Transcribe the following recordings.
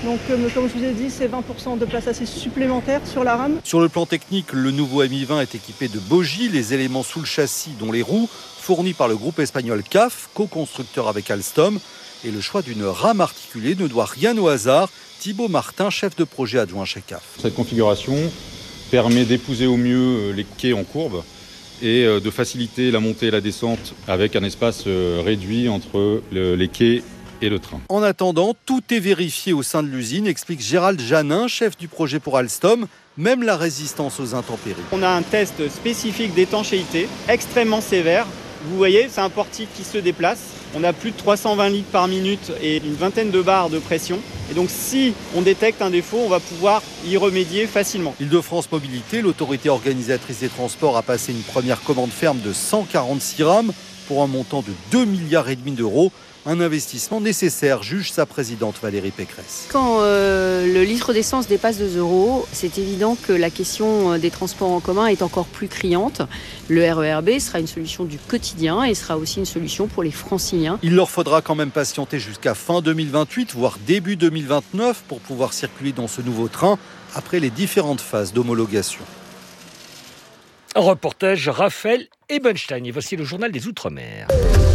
Donc comme je vous ai dit, c'est 20% de place assise supplémentaire sur la rame. Sur le plan technique, le nouveau Mi-20 est équipé de bogies, les éléments sous le châssis dont les roues, fournis par le groupe espagnol CAF, co-constructeur avec Alstom. Et le choix d'une rame articulée ne doit rien au hasard. Thibaut Martin, chef de projet adjoint chez CAF. Cette configuration permet d'épouser au mieux les quais en courbe et de faciliter la montée et la descente avec un espace réduit entre les quais et le train. En attendant, tout est vérifié au sein de l'usine, explique Gérald Janin, chef du projet pour Alstom, même la résistance aux intempéries. On a un test spécifique d'étanchéité, extrêmement sévère. Vous voyez, c'est un portique qui se déplace. On a plus de 320 litres par minute et une vingtaine de bars de pression. Et donc si on détecte un défaut, on va pouvoir y remédier facilement. Île-de-France Mobilité, l'autorité organisatrice des transports, a passé une première commande ferme de 146 rames pour un montant de 2,5 milliards d'euros. Un investissement nécessaire, juge sa présidente Valérie Pécresse. Quand le litre d'essence dépasse 2 €, c'est évident que la question des transports en commun est encore plus criante. Le RER B sera une solution du quotidien et sera aussi une solution pour les franciliens. Il leur faudra quand même patienter jusqu'à fin 2028, voire début 2029, pour pouvoir circuler dans ce nouveau train après les différentes phases d'homologation. Reportage Raphaël Ebenstein. Et voici le journal des Outre-mer.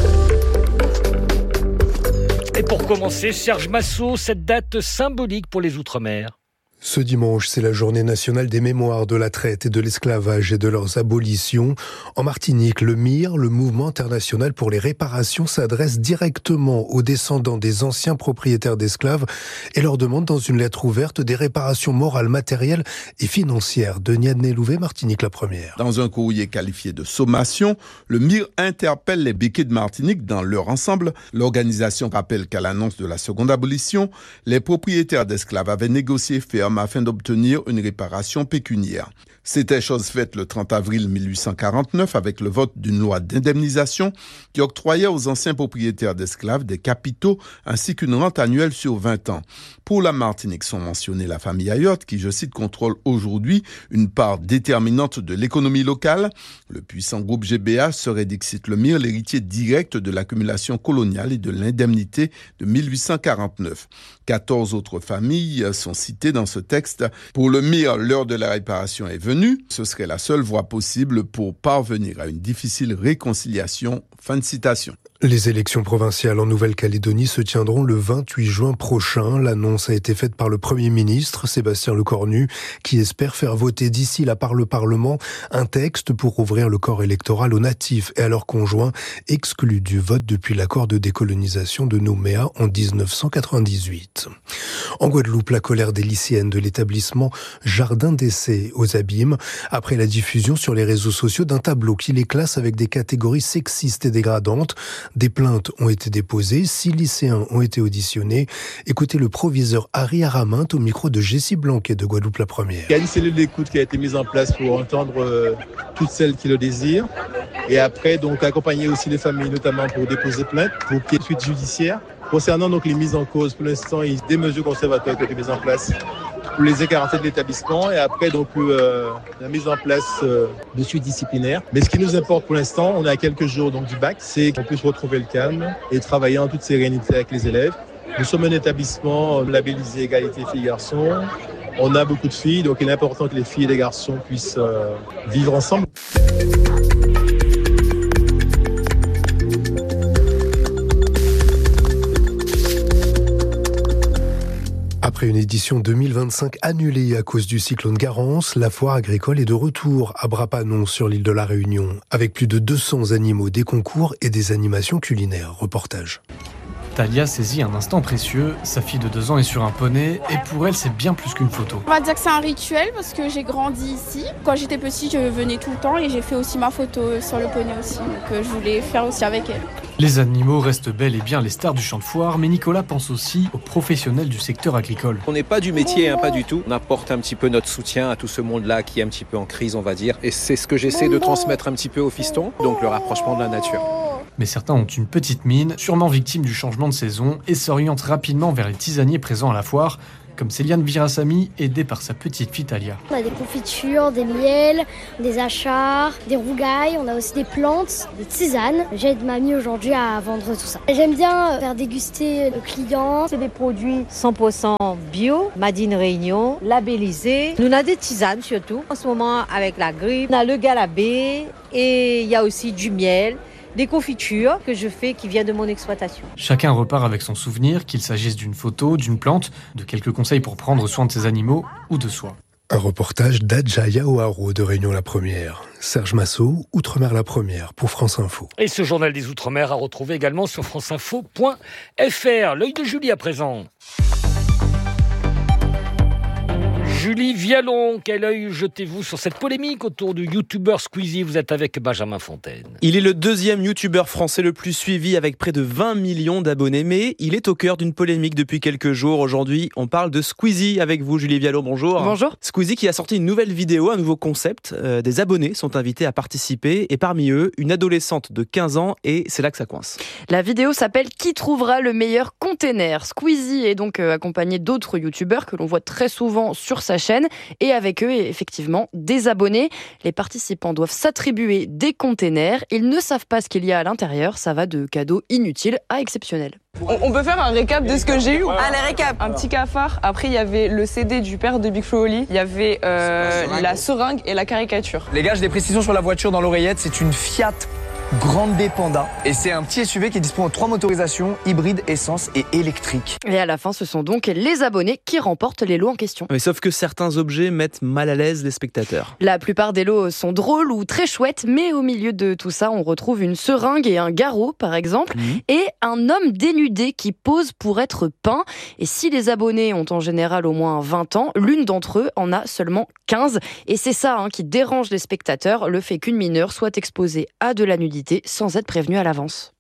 Et pour commencer, Serge Massot, cette date symbolique pour les Outre-mer. Ce dimanche, c'est la journée nationale des mémoires de la traite et de l'esclavage et de leurs abolitions. En Martinique, le MIR, le Mouvement international pour les réparations, s'adresse directement aux descendants des anciens propriétaires d'esclaves et leur demande dans une lettre ouverte des réparations morales, matérielles et financières. Denis Adnelouvet, Martinique la première. Dans un courrier qualifié de sommation, le MIR interpelle les béquets de Martinique dans leur ensemble. L'organisation rappelle qu'à l'annonce de la seconde abolition, les propriétaires d'esclaves avaient négocié ferme afin d'obtenir une réparation pécuniaire. C'était chose faite le 30 avril 1849 avec le vote d'une loi d'indemnisation qui octroyait aux anciens propriétaires d'esclaves des capitaux ainsi qu'une rente annuelle sur 20 ans. Pour la Martinique sont mentionnées la famille Ayotte qui, je cite, contrôle aujourd'hui une part déterminante de l'économie locale. Le puissant groupe GBA serait, dixit le MIR, l'héritier direct de l'accumulation coloniale et de l'indemnité de 1849. 14 autres familles sont citées dans ce texte. Pour le MIR, l'heure de la réparation est venue. Ce serait la seule voie possible pour parvenir à une difficile réconciliation. Fin de citation. Les élections provinciales en Nouvelle-Calédonie se tiendront le 28 juin prochain. L'annonce a été faite par le Premier ministre, Sébastien Lecornu, qui espère faire voter d'ici là par le Parlement un texte pour ouvrir le corps électoral aux natifs et à leurs conjoints exclus du vote depuis l'accord de décolonisation de Nouméa en 1998. En Guadeloupe, la colère des lycéennes de l'établissement Jardin d'essai aux Abîmes après la diffusion sur les réseaux sociaux d'un tableau qui les classe avec des catégories sexistes et dégradantes. Des plaintes ont été déposées, 6 lycéens ont été auditionnés. Écoutez le proviseur Harry Aramint au micro de Jessie Blanquet de Guadeloupe la première. Il y a une cellule d'écoute qui a été mise en place pour entendre toutes celles qui le désirent. Et après, donc, accompagner aussi les familles, notamment pour déposer plainte, pour qu'il y ait une suite judiciaire. Concernant donc les mises en cause, pour l'instant, il y a des mesures conservatoires qui ont été mises en place pour les écarter de l'établissement et après donc la mise en place de suites disciplinaires. Mais ce qui nous importe pour l'instant, on est à quelques jours donc du bac, c'est qu'on puisse retrouver le calme et travailler en toute sérénité avec les élèves. Nous sommes un établissement labellisé égalité filles-garçons. On a beaucoup de filles, donc il est important que les filles et les garçons puissent vivre ensemble. Après une édition 2025 annulée à cause du cyclone Garance, la foire agricole est de retour à Bras-Panon sur l'île de la Réunion, avec plus de 200 animaux, des concours et des animations culinaires. Reportage. Talia saisit un instant précieux. Sa fille de 2 ans est sur un poney et pour elle, c'est bien plus qu'une photo. On va dire que c'est un rituel parce que j'ai grandi ici. Quand j'étais petite, je venais tout le temps et j'ai fait aussi ma photo sur le poney aussi. Donc je voulais faire aussi avec elle. Les animaux restent bel et bien les stars du champ de foire, mais Nicolas pense aussi aux professionnels du secteur agricole. On n'est pas du métier, pas du tout. On apporte un petit peu notre soutien à tout ce monde-là qui est un petit peu en crise, on va dire. Et c'est ce que j'essaie de transmettre un petit peu aux fistons, donc le rapprochement de la nature. Mais certains ont une petite mine, sûrement victimes du changement de saison, et s'orientent rapidement vers les tisaniers présents à la foire, comme Céliane Virasamy, aidée par sa petite fille Talia. On a des confitures, des miels, des achars, des rougailles, on a aussi des plantes, des tisanes. J'aide mamie aujourd'hui à vendre tout ça. J'aime bien faire déguster aux clients. C'est des produits 100% bio, Made in Réunion, labellisés. On a des tisanes surtout. En ce moment, avec la grippe, on a le galabé et il y a aussi du miel. Des confitures que je fais qui viennent de mon exploitation. Chacun repart avec son souvenir, qu'il s'agisse d'une photo, d'une plante, de quelques conseils pour prendre soin de ses animaux ou de soi. Un reportage d'Adjaya Oaro de Réunion la Première. Serge Massot, Outre-mer la Première pour France Info. Et ce journal des Outre-mer à retrouver également sur franceinfo.fr. L'œil de Julie à présent. Julie Vialon, quel œil jetez-vous sur cette polémique autour du youtubeur Squeezie? Vous êtes avec Benjamin Fontaine. Il est le deuxième youtubeur français le plus suivi avec près de 20 millions d'abonnés, mais il est au cœur d'une polémique depuis quelques jours. Aujourd'hui, on parle de Squeezie avec vous, Julie Vialon, bonjour. Bonjour. Squeezie qui a sorti une nouvelle vidéo, un nouveau concept. Des abonnés sont invités à participer et parmi eux, une adolescente de 15 ans et c'est là que ça coince. La vidéo s'appelle « Qui trouvera le meilleur container ?» Squeezie est donc accompagné d'autres youtubeurs que l'on voit très souvent sur sa chaîne et avec eux, effectivement, des abonnés. Les participants doivent s'attribuer des containers. Ils ne savent pas ce qu'il y a à l'intérieur. Ça va de cadeaux inutiles à exceptionnels. On peut faire un récap de ce que j'ai eu. Allez, récap. Un petit cafard. Après, il y avait le CD du père de Big Flo Oli. Il y avait la seringue et la caricature. Les gars, j'ai des précisions sur la voiture dans l'oreillette. C'est une Fiat Grande Panda. Et c'est un petit SUV qui dispose de 3 motorisations, hybride, essence et électrique. Et à la fin, ce sont donc les abonnés qui remportent les lots en question. Mais sauf que certains objets mettent mal à l'aise les spectateurs. La plupart des lots sont drôles ou très chouettes, mais au milieu de tout ça, on retrouve une seringue et un garrot, par exemple, et un homme dénudé qui pose pour être peint. Et si les abonnés ont en général au moins 20 ans, l'une d'entre eux en a seulement 15. Et c'est ça qui dérange les spectateurs, le fait qu'une mineure soit exposée à de la nudité sans être prévenue à l'avance.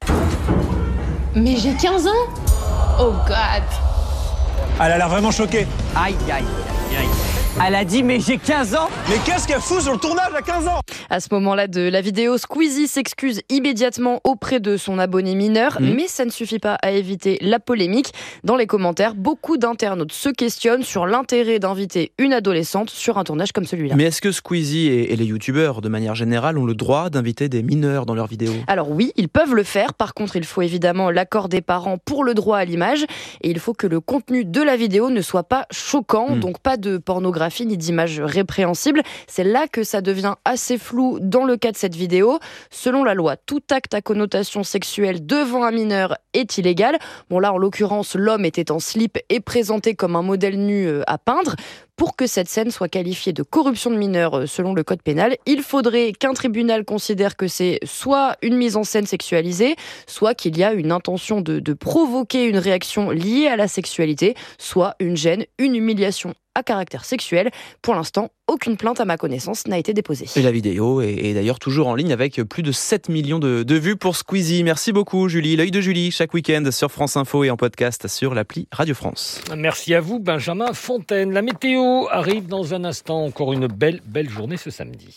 Mais j'ai 15 ans? Oh God! Elle a l'air vraiment choquée. Aïe, aïe, aïe. Elle a dit mais j'ai 15 ans. Mais qu'est-ce qu'elle fout sur le tournage à 15 ans? À ce moment-là de la vidéo, Squeezie s'excuse immédiatement auprès de son abonné mineur, mais ça ne suffit pas à éviter la polémique. Dans les commentaires, beaucoup d'internautes se questionnent sur l'intérêt d'inviter une adolescente sur un tournage comme celui-là. Mais est-ce que Squeezie et les youtubeurs, de manière générale, ont le droit d'inviter des mineurs dans leurs vidéos? Alors oui, ils peuvent le faire. Par contre, il faut évidemment l'accord des parents pour le droit à l'image. Et il faut que le contenu de la vidéo ne soit pas choquant, donc pas de pornographie ni d'images répréhensibles. C'est là que ça devient assez flou dans le cas de cette vidéo. Selon la loi, tout acte à connotation sexuelle devant un mineur est illégal. Bon là, en l'occurrence, l'homme était en slip et présenté comme un modèle nu à peindre. Pour que cette scène soit qualifiée de corruption de mineur selon le code pénal, il faudrait qu'un tribunal considère que c'est soit une mise en scène sexualisée, soit qu'il y a une intention de provoquer une réaction liée à la sexualité, soit une gêne, une humiliation à caractère sexuel. Pour l'instant, aucune plainte à ma connaissance n'a été déposée. Et la vidéo est d'ailleurs toujours en ligne avec plus de 7 millions de vues pour Squeezie. Merci beaucoup Julie. L'œil de Julie, chaque week-end sur France Info et en podcast sur l'appli Radio France. Merci à vous Benjamin Fontaine. La météo arrive dans un instant. Encore une belle journée ce samedi.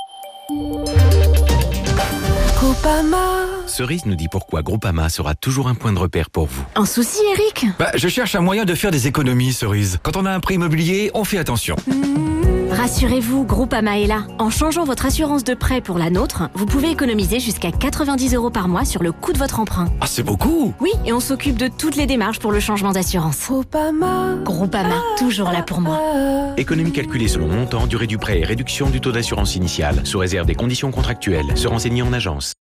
Groupama. Cerise nous dit pourquoi Groupama sera toujours un point de repère pour vous. Un souci, Eric? Je cherche un moyen de faire des économies, Cerise. Quand on a un prêt immobilier, on fait attention. Rassurez-vous, Groupama est là. En changeant votre assurance de prêt pour la nôtre, vous pouvez économiser jusqu'à 90 € par mois sur le coût de votre emprunt. Ah, c'est beaucoup! Oui, et on s'occupe de toutes les démarches pour le changement d'assurance. Groupama, toujours là pour moi. Économie calculée selon montant, durée du prêt et réduction du taux d'assurance initiale, sous réserve des conditions contractuelles. Se renseigner en agence.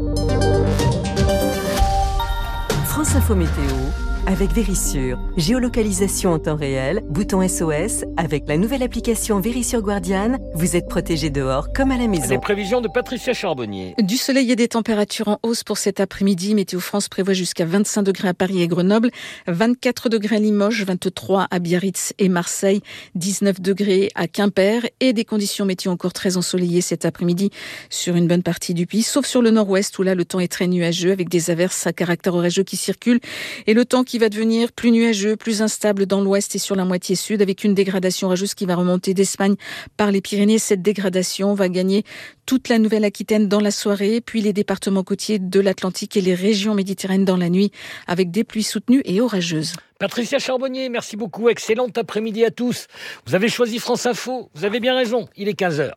France Info Météo avec Vérissure. Géolocalisation en temps réel, bouton SOS. Avec la nouvelle application Vérissure Guardian, vous êtes protégé dehors comme à la maison. Les prévisions de Patricia Charbonnier. Du soleil et des températures en hausse pour cet après-midi. Météo France prévoit jusqu'à 25 degrés à Paris et Grenoble, 24 degrés à Limoges, 23 à Biarritz et Marseille, 19 degrés à Quimper et des conditions météo encore très ensoleillées cet après-midi sur une bonne partie du pays, sauf sur le nord-ouest où là le temps est très nuageux avec des averses à caractère orageux qui circulent et le temps qui qui va devenir plus nuageux, plus instable dans l'ouest et sur la moitié sud, avec une dégradation orageuse qui va remonter d'Espagne par les Pyrénées. Cette dégradation va gagner toute la Nouvelle-Aquitaine dans la soirée, puis les départements côtiers de l'Atlantique et les régions méditerranéennes dans la nuit, avec des pluies soutenues et orageuses. Patricia Charbonnier, merci beaucoup. Excellent après-midi à tous. Vous avez choisi France Info. Vous avez bien raison. Il est 15h.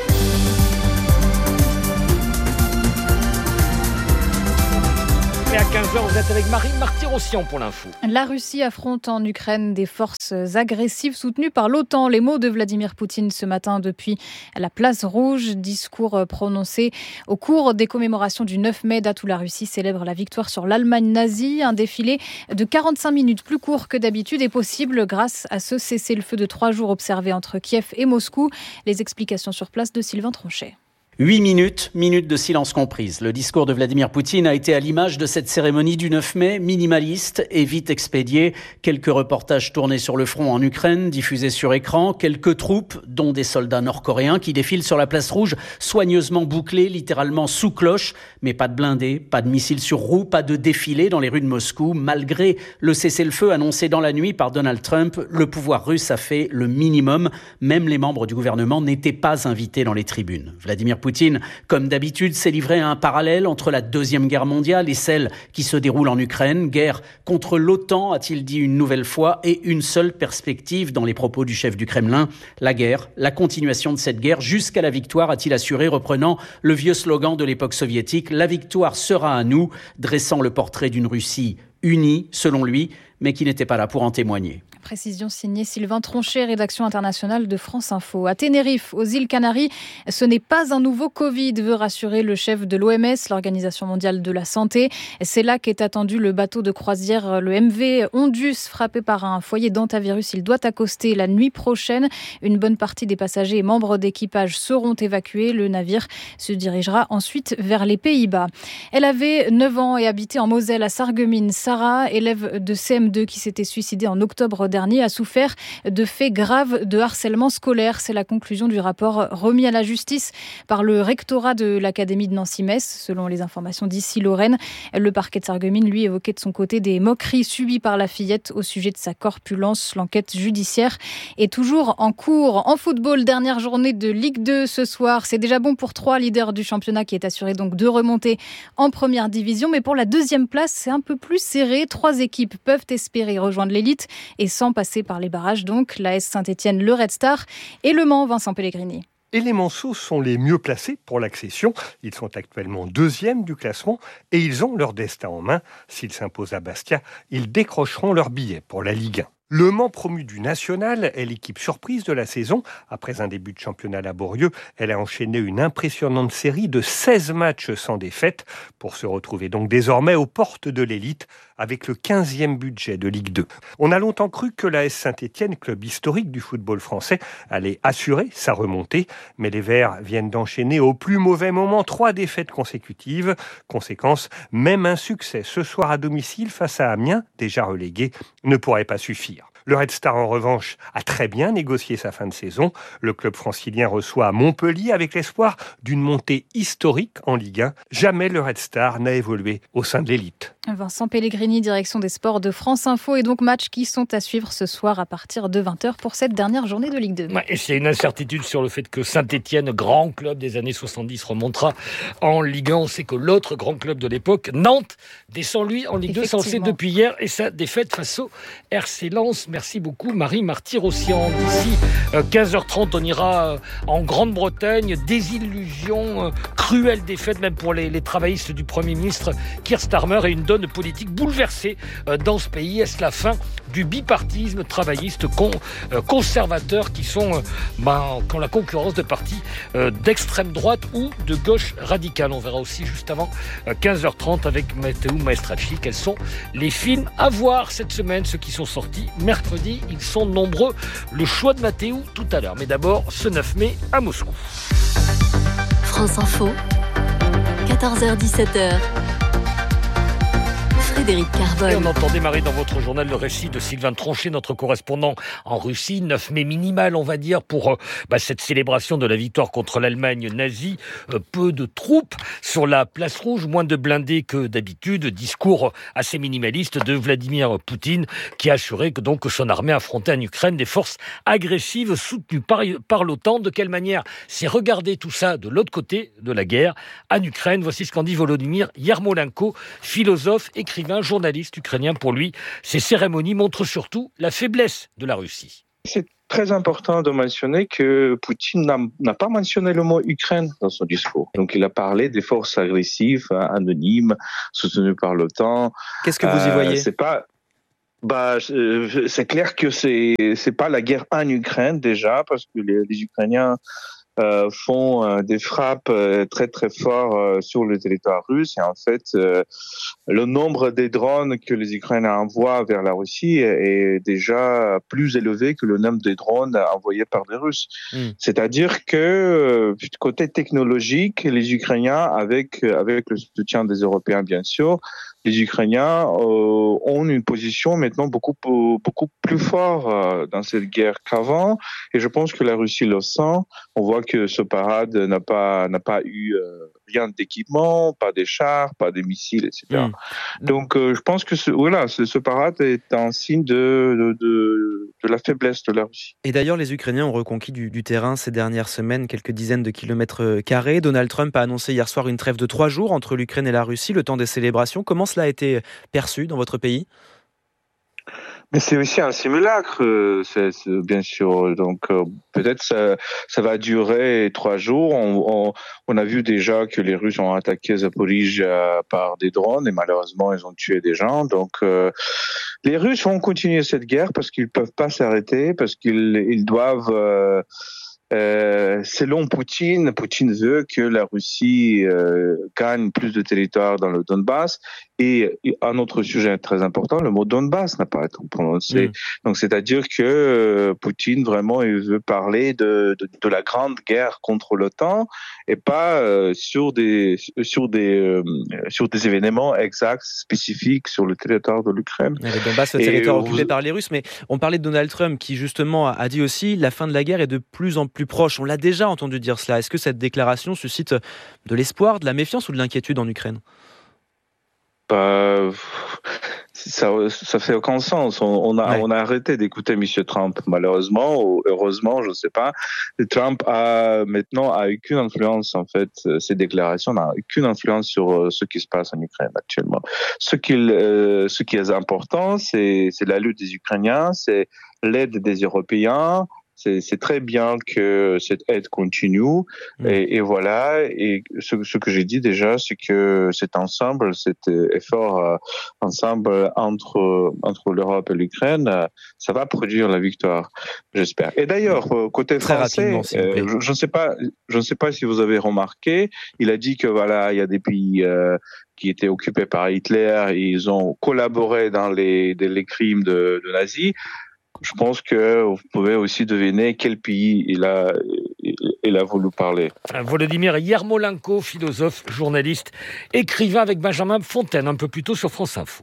Et à 15h, vous êtes avec Marine Marty-Rossian pour l'info. La Russie affronte en Ukraine des forces agressives soutenues par l'OTAN. Les mots de Vladimir Poutine ce matin depuis la place Rouge. Discours prononcé au cours des commémorations du 9 mai, date où la Russie célèbre la victoire sur l'Allemagne nazie. Un défilé de 45 minutes plus court que d'habitude est possible grâce à ce cessez-le-feu de 3 jours observé entre Kiev et Moscou. Les explications sur place de Sylvain Tronchet. 8 minutes de silence comprises. Le discours de Vladimir Poutine a été à l'image de cette cérémonie du 9 mai, minimaliste et vite expédiée. Quelques reportages tournés sur le front en Ukraine, diffusés sur écran. Quelques troupes, dont des soldats nord-coréens, qui défilent sur la place Rouge, soigneusement bouclés, littéralement sous cloche. Mais pas de blindés, pas de missiles sur roues, pas de défilé dans les rues de Moscou. Malgré le cessez-le-feu annoncé dans la nuit par Donald Trump, le pouvoir russe a fait le minimum. Même les membres du gouvernement n'étaient pas invités dans les tribunes. Vladimir Poutine, comme d'habitude, s'est livré à un parallèle entre la Deuxième Guerre mondiale et celle qui se déroule en Ukraine. Guerre contre l'OTAN, a-t-il dit une nouvelle fois, et une seule perspective dans les propos du chef du Kremlin. La guerre, la continuation de cette guerre jusqu'à la victoire, a-t-il assuré, reprenant le vieux slogan de l'époque soviétique. La victoire sera à nous, dressant le portrait d'une Russie unie, selon lui, mais qui n'était pas là pour en témoigner. Précision signée Sylvain Tronchet, rédaction internationale de France Info. À Tenerife, aux îles Canaries, ce n'est pas un nouveau Covid, veut rassurer le chef de l'OMS, l'Organisation mondiale de la santé. C'est là qu'est attendu le bateau de croisière, le MV Ondus, frappé par un foyer d'hantavirus. Il doit accoster la nuit prochaine. Une bonne partie des passagers et membres d'équipage seront évacués. Le navire se dirigera ensuite vers les Pays-Bas. Elle avait 9 ans et habitait en Moselle, à Sarreguemines. Sarah, élève de CM2 qui s'était suicidée en octobre dernier, a souffert de faits graves de harcèlement scolaire. C'est la conclusion du rapport remis à la justice par le rectorat de l'Académie de Nancy-Metz. Selon les informations d'Ici Lorraine, le parquet de Sarreguemines, lui, évoquait de son côté des moqueries subies par la fillette au sujet de sa corpulence. L'enquête judiciaire est toujours en cours. En football, dernière journée de Ligue 2 ce soir. C'est déjà bon pour 3 leaders du championnat qui est assuré donc de remonter en première division. Mais pour la deuxième place, c'est un peu plus serré. 3 équipes peuvent espérer rejoindre l'élite et sans passer par les barrages, donc l'AS Saint-Etienne, le Red Star et Le Mans, Vincent Pellegrini. Et les Manceaux sont les mieux placés pour l'accession. Ils sont actuellement 2e du classement et ils ont leur destin en main. S'ils s'imposent à Bastia, ils décrocheront leur billet pour la Ligue 1. Le Mans, promu du National, est l'équipe surprise de la saison. Après un début de championnat laborieux, elle a enchaîné une impressionnante série de 16 matchs sans défaite pour se retrouver donc désormais aux portes de l'élite avec le 15e budget de Ligue 2. On a longtemps cru que l'AS Saint-Etienne, club historique du football français, allait assurer sa remontée, mais les Verts viennent d'enchaîner au plus mauvais moment 3 défaites consécutives. Conséquence, même un succès ce soir à domicile face à Amiens, déjà relégué, ne pourrait pas suffire. Le Red Star, en revanche, a très bien négocié sa fin de saison. Le club francilien reçoit Montpellier avec l'espoir d'une montée historique en Ligue 1. Jamais le Red Star n'a évolué au sein de l'élite. Vincent Pellegrini, direction des sports de France Info, et donc matchs qui sont à suivre ce soir à partir de 20h pour cette dernière journée de Ligue 2. Ouais, et c'est une incertitude sur le fait que Saint-Etienne, grand club des années 70, remontera en Ligue 1. On sait que l'autre grand club de l'époque, Nantes, descend lui en Ligue 2, ça on sait depuis hier, et sa défaite face au RC Lens. Merci beaucoup Marie Marty-Rossian. D'ici 15h30, on ira en Grande-Bretagne. Désillusion, cruelle défaite même pour les travaillistes du Premier ministre Keir Starmer et une donne politique bouleversée dans ce pays. Est-ce la fin du bipartisme travailliste conservateur qui ont la concurrence de partis d'extrême droite ou de gauche radicale? On verra aussi juste avant 15h30 avec Matteo Maestracci quels sont les films à voir cette semaine, ceux qui sont sortis mercredi. Ils sont nombreux. Le choix de Matteo tout à l'heure. Mais d'abord, ce 9 mai à Moscou. France Info, 14h-17h. Frédéric Carbone. Et on entend démarrer dans votre journal le récit de Sylvain Tronchet, notre correspondant en Russie. 9 mai minimal, on va dire, pour cette célébration de la victoire contre l'Allemagne nazie. Peu de troupes sur la place rouge, moins de blindés que d'habitude. Discours assez minimaliste de Vladimir Poutine, qui a assuré que son armée affrontait en Ukraine des forces agressives soutenues par l'OTAN. De quelle manière c'est regarder tout ça de l'autre côté de la guerre en Ukraine? Voici ce qu'en dit Volodymyr Yarmolenko, philosophe, écrivain, journaliste ukrainien. Pour lui, ces cérémonies montrent surtout la faiblesse de la Russie. C'est très important de mentionner que Poutine n'a pas mentionné le mot Ukraine dans son discours. Donc il a parlé des forces agressives, anonymes, soutenues par l'OTAN. Qu'est-ce que vous y voyez? C'est clair que c'est pas la guerre en Ukraine déjà, parce que les Ukrainiens font des frappes très très fortes sur le territoire russe, et en fait le nombre des drones que les Ukrainiens envoient vers la Russie est déjà plus élevé que le nombre des drones envoyés par les Russes. C'est-à-dire que côté technologique, les Ukrainiens, avec le soutien des Européens bien sûr, les Ukrainiens ont une position maintenant beaucoup plus forte dans cette guerre qu'avant, et je pense que la Russie le sent. On voit que ce parade n'a pas eu rien d'équipement, pas des chars, pas des missiles, etc. Donc je pense que ce parade est un signe de la faiblesse de la Russie. Et d'ailleurs, les Ukrainiens ont reconquis du terrain ces dernières semaines, quelques dizaines de kilomètres carrés. Donald Trump a annoncé hier soir une trêve de 3 jours entre l'Ukraine et la Russie, le temps des célébrations. Comment cela a été perçu dans votre pays ? Mais c'est aussi un simulacre, c'est bien sûr. Donc peut-être ça va durer 3 jours. On a vu déjà que les Russes ont attaqué Zaporizhzhia par des drones et malheureusement ils ont tué des gens. Donc les Russes vont continuer cette guerre parce qu'ils peuvent pas s'arrêter, parce qu'ils doivent. Selon Poutine veut que la Russie gagne plus de territoire dans le Donbass. Et un autre sujet très important, le mot Donbass n'a pas été prononcé. Donc c'est-à-dire que Poutine vraiment il veut parler de la grande guerre contre l'OTAN et pas sur des événements exacts spécifiques sur le territoire de l'Ukraine. Le Donbass, le territoire occupé par les Russes. Mais on parlait de Donald Trump qui justement a dit aussi la fin de la guerre est de plus en plus proche. On l'a déjà entendu dire cela. Est-ce que cette déclaration suscite de l'espoir, de la méfiance ou de l'inquiétude en Ukraine ? Ça fait aucun sens. On a arrêté d'écouter M. Trump, malheureusement ou heureusement, je ne sais pas. Trump a aucune influence, en fait. Ses déclarations n'ont aucune influence sur ce qui se passe en Ukraine actuellement. Ce qui est important, c'est la lutte des Ukrainiens, c'est l'aide des Européens. C'est très bien que cette aide continue et voilà. Et ce que j'ai dit déjà, c'est que cet effort ensemble entre l'Europe et l'Ukraine, ça va produire la victoire, j'espère. Et d'ailleurs, côté français, je ne sais pas si vous avez remarqué, il a dit que voilà, il y a des pays qui étaient occupés par Hitler et ils ont collaboré dans les crimes de nazis. Je pense que vous pouvez aussi deviner quel pays il a voulu parler. Volodymyr Yarmolenko, philosophe, journaliste, écrivain avec Benjamin Fontaine, un peu plus tôt sur France Info.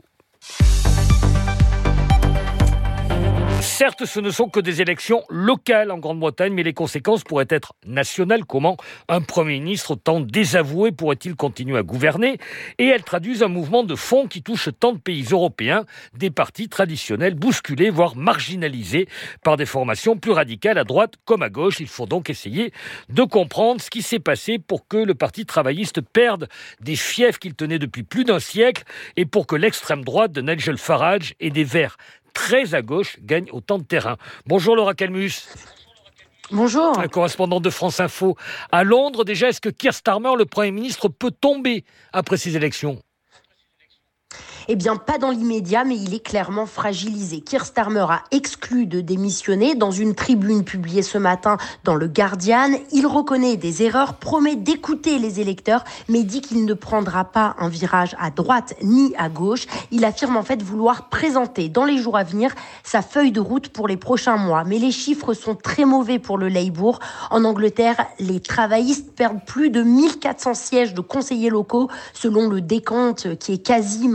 Certes, ce ne sont que des élections locales en Grande-Bretagne, mais les conséquences pourraient être nationales. Comment un Premier ministre tant désavoué pourrait-il continuer à gouverner ? Et elles traduisent un mouvement de fond qui touche tant de pays européens, des partis traditionnels bousculés, voire marginalisés par des formations plus radicales à droite comme à gauche. Il faut donc essayer de comprendre ce qui s'est passé pour que le Parti travailliste perde des fiefs qu'il tenait depuis plus d'un siècle et pour que l'extrême droite de Nigel Farage et des Verts très à gauche gagne autant de terrain. Bonjour Laura Calmus. Bonjour. Correspondante de France Info à Londres. Déjà, est-ce que Keir Starmer, le Premier ministre, peut tomber après ces élections ? Eh bien, pas dans l'immédiat, mais il est clairement fragilisé. Keir Starmer a exclu de démissionner. Dans une tribune publiée ce matin dans le Guardian, il reconnaît des erreurs, promet d'écouter les électeurs, mais dit qu'il ne prendra pas un virage à droite ni à gauche. Il affirme en fait vouloir présenter dans les jours à venir sa feuille de route pour les prochains mois. Mais les chiffres sont très mauvais pour le Labour. En Angleterre, les travaillistes perdent plus de 1400 sièges de conseillers locaux, selon le décompte qui est quasi maintenant complet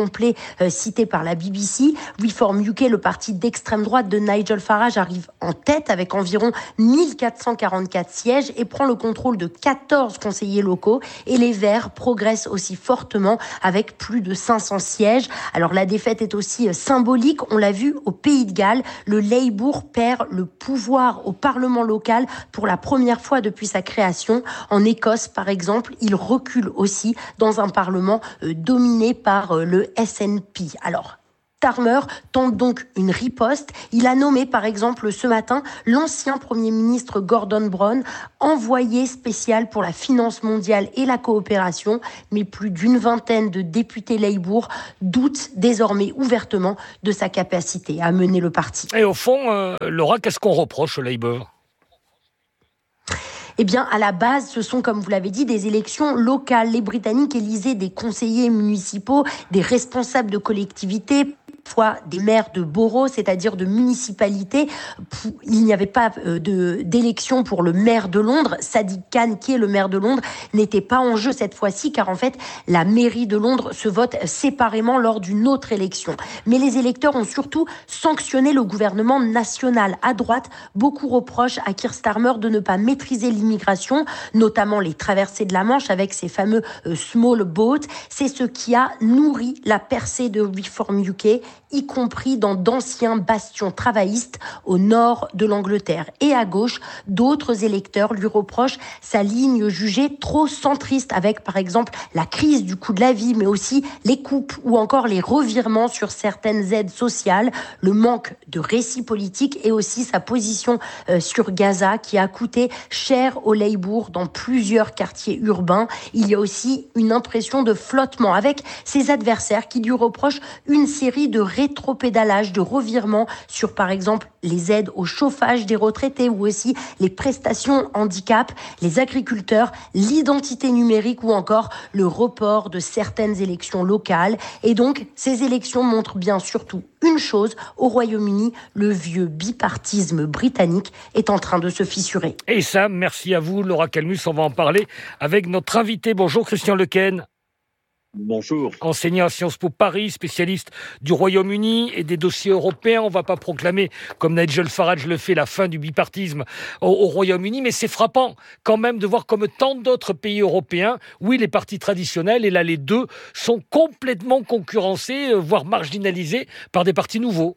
complet cité par la BBC. Reform UK, le parti d'extrême droite de Nigel Farage, arrive en tête avec environ 1444 sièges et prend le contrôle de 14 conseillers locaux. Et les Verts progressent aussi fortement avec plus de 500 sièges. Alors la défaite est aussi symbolique. On l'a vu au Pays de Galles, le Labour perd le pouvoir au Parlement local pour la première fois depuis sa création. En Écosse, par exemple, il recule aussi dans un Parlement dominé par le SNP. Alors, Starmer tente donc une riposte. Il a nommé, par exemple, ce matin, l'ancien Premier ministre Gordon Brown envoyé spécial pour la finance mondiale et la coopération. Mais plus d'une vingtaine de députés Labour doutent désormais ouvertement de sa capacité à mener le parti. Et au fond, Laura, qu'est-ce qu'on reproche au Labour ? Eh bien, à la base, ce sont, comme vous l'avez dit, des élections locales. Les Britanniques élisaient des conseillers municipaux, des responsables de collectivités, fois des maires de borough, c'est-à-dire de municipalités. Il n'y avait pas d'élection pour le maire de Londres. Sadiq Khan, qui est le maire de Londres, n'était pas en jeu cette fois-ci, car en fait, la mairie de Londres se vote séparément lors d'une autre élection. Mais les électeurs ont surtout sanctionné le gouvernement national. À droite, beaucoup reprochent à Keir Starmer de ne pas maîtriser l'immigration, notamment les traversées de la Manche avec ces fameux small boats. C'est ce qui a nourri la percée de Reform UK, y compris dans d'anciens bastions travaillistes au nord de l'Angleterre. Et à gauche, d'autres électeurs lui reprochent sa ligne jugée trop centriste avec, par exemple, la crise du coût de la vie, mais aussi les coupes ou encore les revirements sur certaines aides sociales, le manque de récit politique et aussi sa position sur Gaza qui a coûté cher au Labour dans plusieurs quartiers urbains. Il y a aussi une impression de flottement avec ses adversaires qui lui reprochent une série de rétropédalage, de revirements sur, par exemple, les aides au chauffage des retraités ou aussi les prestations handicap, les agriculteurs, l'identité numérique ou encore le report de certaines élections locales. Et donc, ces élections montrent bien surtout une chose, au Royaume-Uni, le vieux bipartisme britannique est en train de se fissurer. Et ça, merci à vous, Laura Calmus. On va en parler avec notre invité. Bonjour, Christian Lequesne. Bonjour. Enseignant à Sciences Po Paris, spécialiste du Royaume-Uni et des dossiers européens. On ne va pas proclamer, comme Nigel Farage le fait, la fin du bipartisme au Royaume-Uni, mais c'est frappant quand même de voir comme tant d'autres pays européens, oui, les partis traditionnels, et là les deux, sont complètement concurrencés, voire marginalisés par des partis nouveaux.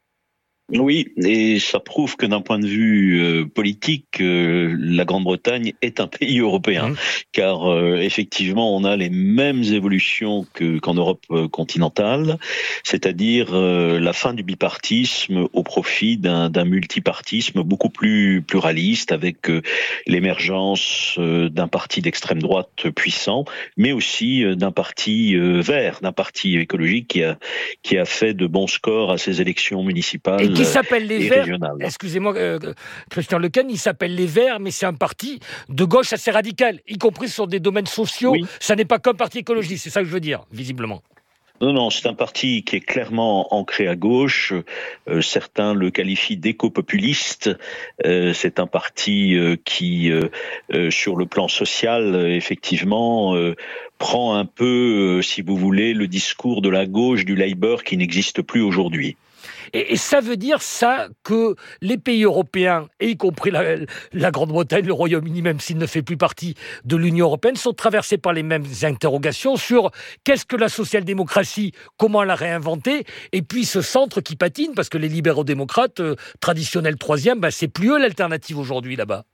Oui, et ça prouve que d'un point de vue politique, la Grande-Bretagne est un pays européen, car effectivement, on a les mêmes évolutions qu'en Europe continentale, c'est-à-dire la fin du bipartisme au profit d'un multipartisme beaucoup plus pluraliste, avec l'émergence d'un parti d'extrême droite puissant, mais aussi d'un parti vert, d'un parti écologique qui a fait de bons scores à ces élections municipales. Qui s'appelle les Verts, excusez-moi Christian Lequesne, il s'appelle les Verts, mais c'est un parti de gauche assez radical, y compris sur des domaines sociaux. Oui. Ça n'est pas qu'un parti écologiste, c'est ça que je veux dire, visiblement. Non, c'est un parti qui est clairement ancré à gauche. Certains le qualifient d'éco-populiste. C'est un parti qui, sur le plan social, effectivement, prend un peu, si vous voulez, le discours de la gauche du Labour qui n'existe plus aujourd'hui. Et ça veut dire ça que les pays européens, et y compris la Grande-Bretagne, le Royaume-Uni, même s'il ne fait plus partie de l'Union européenne, sont traversés par les mêmes interrogations sur qu'est-ce que la social-démocratie, comment la réinventer, et puis ce centre qui patine, parce que les libéraux-démocrates, traditionnels troisième, c'est plus eux l'alternative aujourd'hui là-bas.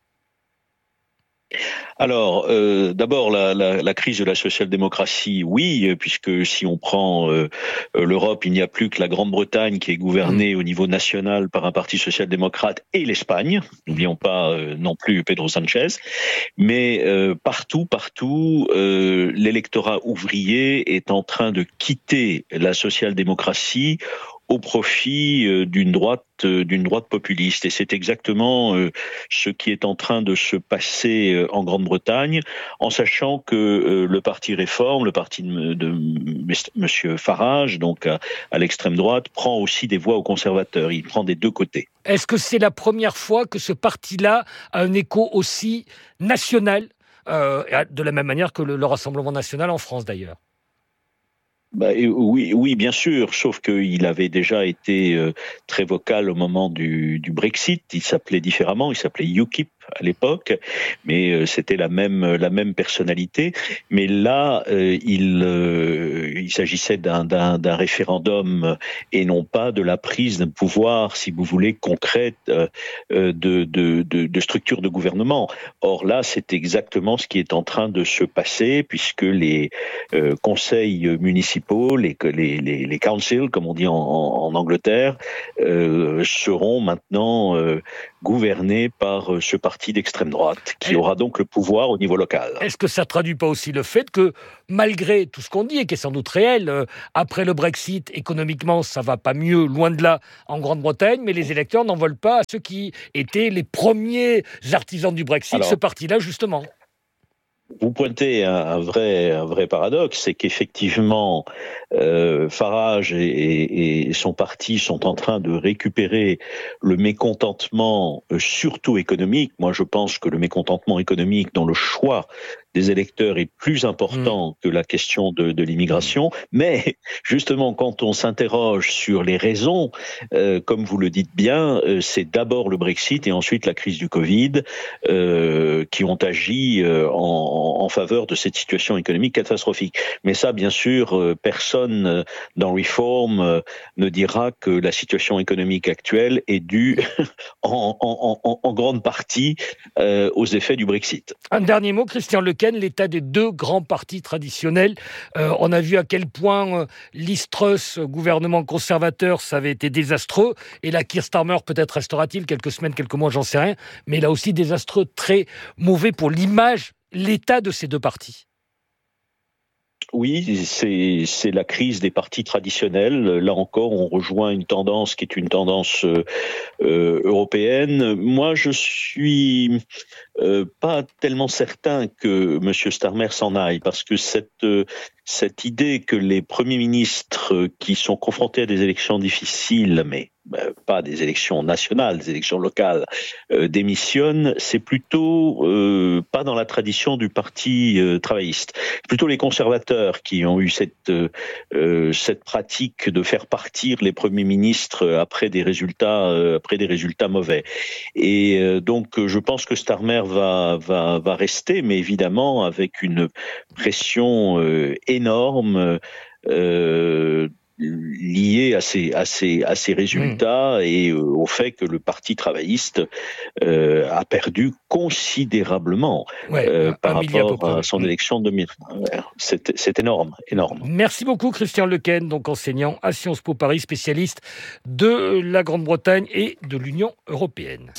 Alors, d'abord, la crise de la social-démocratie, oui, puisque si on prend l'Europe, il n'y a plus que la Grande-Bretagne qui est gouvernée au niveau national par un parti social-démocrate et l'Espagne. N'oublions pas non plus Pedro Sánchez. Mais partout, l'électorat ouvrier est en train de quitter la social-démocratie au profit d'une droite populiste. Et c'est exactement ce qui est en train de se passer en Grande-Bretagne, en sachant que le parti Réforme, le parti de Monsieur Farage, donc à l'extrême droite, prend aussi des voix aux conservateurs. Il prend des deux côtés. Est-ce que c'est la première fois que ce parti-là a un écho aussi national, de la même manière que le Rassemblement national en France d'ailleurs ? Oui, bien sûr, sauf qu'il avait déjà été très vocal au moment du Brexit. Il s'appelait différemment, il s'appelait UKIP à l'époque, mais c'était la même personnalité. Mais là, il s'agissait d'un référendum et non pas de la prise d'un pouvoir, si vous voulez, concrète de structure de gouvernement. Or là, c'est exactement ce qui est en train de se passer, puisque les conseils municipaux, les councils, comme on dit en Angleterre, seront maintenant gouvernés par ce parti d'extrême droite, qui aura donc le pouvoir au niveau local. Est-ce que ça traduit pas aussi le fait que, malgré tout ce qu'on dit, et qui est sans doute réel, après le Brexit, économiquement, ça va pas mieux, loin de là, en Grande-Bretagne, mais les électeurs n'en veulent pas à ceux qui étaient les premiers artisans du Brexit, ce parti-là, justement? Vous pointez un vrai paradoxe, c'est qu'effectivement, Farage et son parti sont en train de récupérer le mécontentement, surtout économique. Moi, je pense que le mécontentement économique dans le choix des électeurs est plus important que la question de l'immigration. Mais justement, quand on s'interroge sur les raisons, comme vous le dites bien, c'est d'abord le Brexit et ensuite la crise du Covid qui ont agi en faveur de cette situation économique catastrophique. Mais ça, bien sûr, personne dans Reform ne dira que la situation économique actuelle est due en grande partie aux effets du Brexit. Un dernier mot, Christian Lequesne, l'état des deux grands partis traditionnels. On a vu à quel point Liz Truss, gouvernement conservateur, ça avait été désastreux. Et là, Keir Starmer, peut-être restera-t-il quelques semaines, quelques mois, j'en sais rien. Mais là aussi, désastreux, très mauvais pour l'image, l'état de ces deux partis. Oui, c'est la crise des partis traditionnels. Là encore, on rejoint une tendance qui est une tendance européenne. Moi, je suis pas tellement certain que M. Starmer s'en aille, parce que cette idée que les premiers ministres qui sont confrontés à des élections difficiles, mais pas des élections nationales, des élections locales, démissionnent, c'est plutôt pas dans la tradition du parti travailliste. C'est plutôt les conservateurs qui ont eu cette pratique de faire partir les premiers ministres après des résultats mauvais. Et donc je pense que Starmer va rester, mais évidemment avec une pression énorme lié à ces résultats et au fait que le Parti travailliste a perdu considérablement par rapport à son élection de 2000. C'est énorme. Merci beaucoup Christian Lequesne, donc enseignant à Sciences Po Paris, spécialiste de la Grande-Bretagne et de l'Union européenne.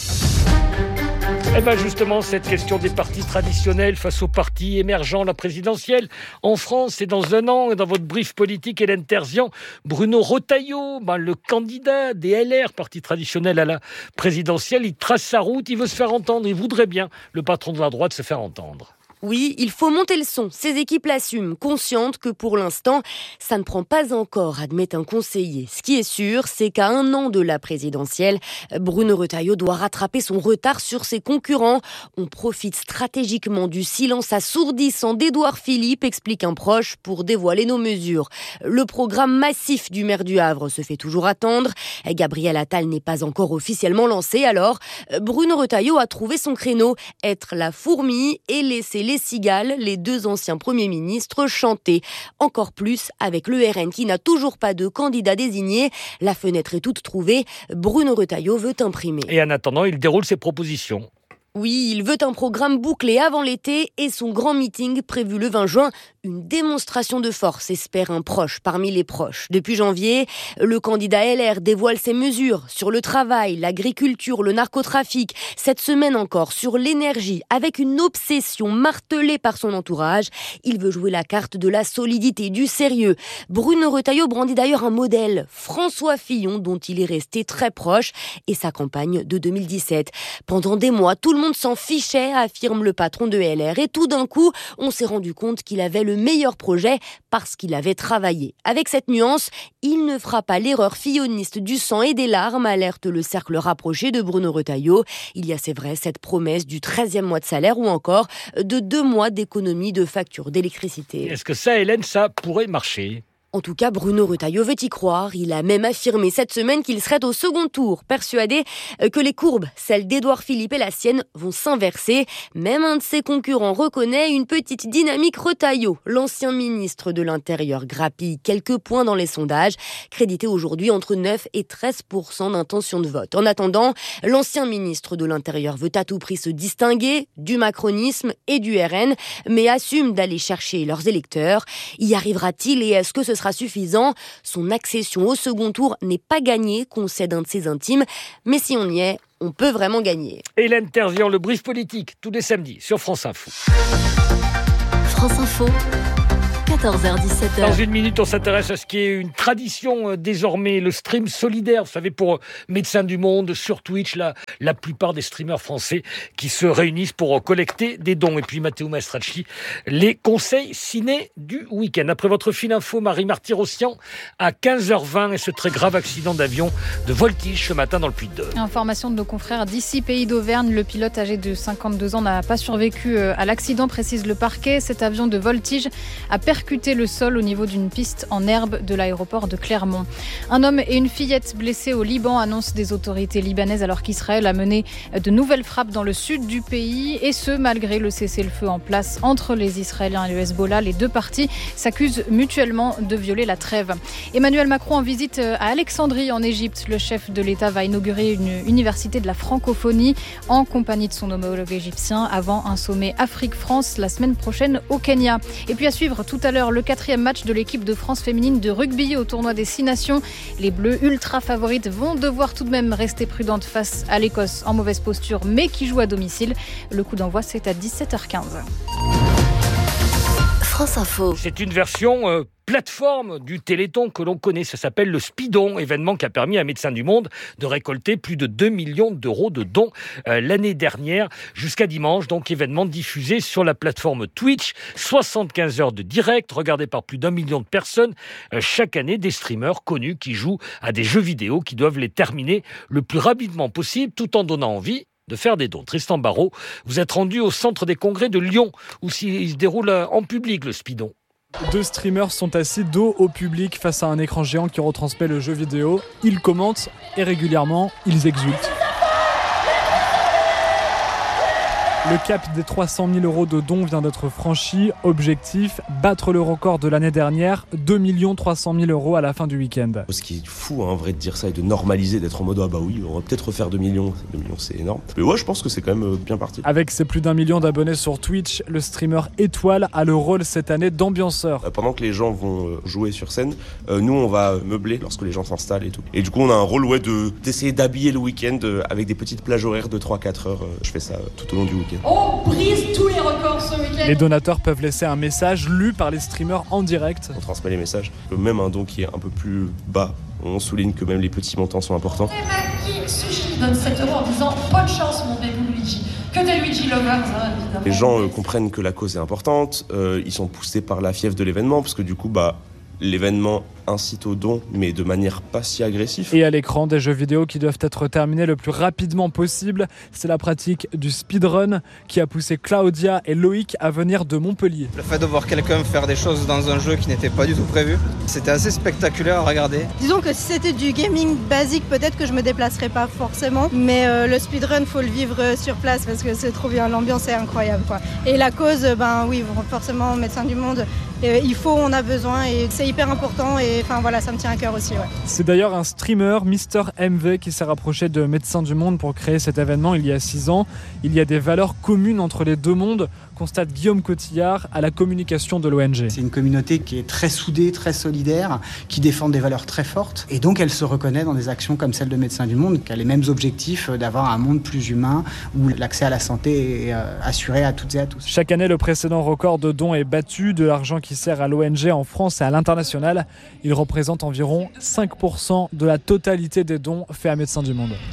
Eh bien justement, cette question des partis traditionnels face aux partis émergents, la présidentielle en France, c'est dans un an. Et dans votre brief politique, Hélène Terzian, Bruno Retailleau, le candidat des LR, parti traditionnel à la présidentielle, il trace sa route, il veut se faire entendre, il voudrait bien, le patron de la droite, se faire entendre. Oui, il faut monter le son. Ces équipes l'assument, conscientes que pour l'instant, ça ne prend pas encore, admet un conseiller. Ce qui est sûr, c'est qu'à un an de la présidentielle, Bruno Retailleau doit rattraper son retard sur ses concurrents. On profite stratégiquement du silence assourdissant d'Édouard Philippe, explique un proche, pour dévoiler nos mesures. Le programme massif du maire du Havre se fait toujours attendre. Gabriel Attal n'est pas encore officiellement lancé, alors Bruno Retailleau a trouvé son créneau, être la fourmi et laisser les cigales, les deux anciens premiers ministres, chanter. Encore plus avec le RN qui n'a toujours pas de candidat désigné. La fenêtre est toute trouvée. Bruno Retailleau veut imprimer. Et en attendant, il déroule ses propositions. Oui, il veut un programme bouclé avant l'été et son grand meeting prévu le 20 juin. Une démonstration de force, espère un proche parmi les proches. Depuis janvier, le candidat LR dévoile ses mesures sur le travail, l'agriculture, le narcotrafic. Cette semaine encore, sur l'énergie, avec une obsession martelée par son entourage. Il veut jouer la carte de la solidité, du sérieux. Bruno Retailleau brandit d'ailleurs un modèle, François Fillon, dont il est resté très proche, et sa campagne de 2017. Pendant des mois, tout le monde s'en fichait, affirme le patron de LR. Et tout d'un coup, on s'est rendu compte qu'il avait le meilleur projet parce qu'il avait travaillé. Avec cette nuance, il ne fera pas l'erreur filloniste du sang et des larmes, alerte le cercle rapproché de Bruno Retailleau. Il y a, c'est vrai, cette promesse du 13e mois de salaire ou encore de 2 mois d'économie de facture d'électricité. Est-ce que ça, Hélène, ça pourrait marcher ? En tout cas, Bruno Retailleau veut y croire. Il a même affirmé cette semaine qu'il serait au second tour, persuadé que les courbes, celles d'Édouard Philippe et la sienne, vont s'inverser. Même un de ses concurrents reconnaît une petite dynamique. Retailleau, l'ancien ministre de l'Intérieur, grappille quelques points dans les sondages, crédité aujourd'hui entre 9 et 13% d'intention de vote. En attendant, l'ancien ministre de l'Intérieur veut à tout prix se distinguer du macronisme et du RN, mais assume d'aller chercher leurs électeurs. Y arrivera-t-il et est-ce que ce sera suffisant ? Son accession au second tour n'est pas gagnée, concède un de ses intimes, mais si on y est, on peut vraiment gagner. Hélène Terzian, le brief politique, tous les samedis sur France Info. France Info, 14h-17h. Dans une minute, on s'intéresse à ce qui est une tradition désormais, le stream solidaire. Vous savez, pour Médecins du Monde, sur Twitch, la plupart des streamers français qui se réunissent pour collecter des dons. Et puis Matteo Mastracci, les conseils ciné du week-end. Après votre fil info, Marie Martyrossian, à 15h20, et ce très grave accident d'avion de voltige ce matin dans le Puy-de-Dôme. Information de nos confrères d'ici, Pays d'Auvergne. Le pilote âgé de 52 ans n'a pas survécu à l'accident, précise le parquet. Cet avion de voltige a percuté le sol au niveau d'une piste en herbe de l'aéroport de Clermont. Un homme et une fillette blessés au Liban, annoncent des autorités libanaises, alors qu'Israël a mené de nouvelles frappes dans le sud du pays, et ce malgré le cessez-le-feu en place entre les Israéliens et le Hezbollah. Les deux parties s'accusent mutuellement de violer la trêve. Emmanuel Macron en visite à Alexandrie en Égypte. Le chef de l'État va inaugurer une université de la francophonie en compagnie de son homologue égyptien avant un sommet Afrique-France la semaine prochaine au Kenya. Et puis à suivre tout à l'heure le 4e match de l'équipe de France féminine de rugby au tournoi des 6 nations. Les Bleus, ultra favorites, vont devoir tout de même rester prudentes face à l'Écosse en mauvaise posture, mais qui joue à domicile. Le coup d'envoi, c'est à 17h15. France Info. C'est une version plateforme du Téléthon que l'on connaît. Ça s'appelle le Speedon, événement qui a permis à Médecins du Monde de récolter plus de 2 millions d'euros de dons l'année dernière jusqu'à dimanche. Donc événement diffusé sur la plateforme Twitch. 75 heures de direct, regardé par plus d'1 million de personnes chaque année. Des streamers connus qui jouent à des jeux vidéo qui doivent les terminer le plus rapidement possible tout en donnant envie de faire des dons. Tristan Barraud, vous êtes rendu au centre des congrès de Lyon où il se déroule en public le Speedon. 2 streamers sont assis dos au public face à un écran géant qui retransmet le jeu vidéo. Ils commentent et régulièrement, ils exultent. Le cap des 300 000 euros de dons vient d'être franchi. Objectif, battre le record de l'année dernière, 2 300 000 euros à la fin du week-end. Ce qui est fou, en vrai, de dire ça et de normaliser, d'être en mode « Ah bah oui, on va peut-être refaire 2 millions. 2 millions, c'est énorme. » Mais ouais, je pense que c'est quand même bien parti. Avec ses plus d'1 million d'abonnés sur Twitch, le streamer Étoile a le rôle cette année d'ambianceur. Pendant que les gens vont jouer sur scène, nous, on va meubler lorsque les gens s'installent et tout. Et du coup, on a un rôle d'essayer d'habiller le week-end avec des petites plages horaires de 3-4 heures. Je fais ça tout au long du week-end. On brise tous les records ce week-end. Les donateurs peuvent laisser un message lu par les streamers en direct. On transmet les messages. Même un don qui est un peu plus bas, on souligne que même les petits montants sont importants. Et Sushi donne 7 euros en disant bonne chance mon bébé Luigi. Que des Luigi lovers, évidemment. Les gens comprennent que la cause est importante. Ils sont poussés par la fièvre de l'événement parce que du coup, l'événement incite au don, mais de manière pas si agressive. Et à l'écran, des jeux vidéo qui doivent être terminés le plus rapidement possible. C'est la pratique du speedrun qui a poussé Claudia et Loïc à venir de Montpellier. Le fait de voir quelqu'un faire des choses dans un jeu qui n'était pas du tout prévu, c'était assez spectaculaire à regarder. Disons que si c'était du gaming basique, peut-être que je me déplacerais pas forcément, mais le speedrun, faut le vivre sur place parce que c'est trop bien, l'ambiance est incroyable, quoi. Et la cause, oui, forcément, Médecins du Monde, on a besoin et c'est hyper important et ça me tient à cœur aussi. Ouais. C'est d'ailleurs un streamer, Mister MV, qui s'est rapproché de Médecins du Monde pour créer cet événement il y a 6 ans. Il y a des valeurs communes entre les deux mondes, constate Guillaume Cotillard à la communication de l'ONG. C'est une communauté qui est très soudée, très solidaire, qui défend des valeurs très fortes et donc elle se reconnaît dans des actions comme celle de Médecins du Monde, qui a les mêmes objectifs d'avoir un monde plus humain où l'accès à la santé est assuré à toutes et à tous. Chaque année, le précédent record de dons est battu, de l'argent qui sert à l'ONG en France et à l'international. Il représente environ 5% de la totalité des dons faits à Médecins du Monde.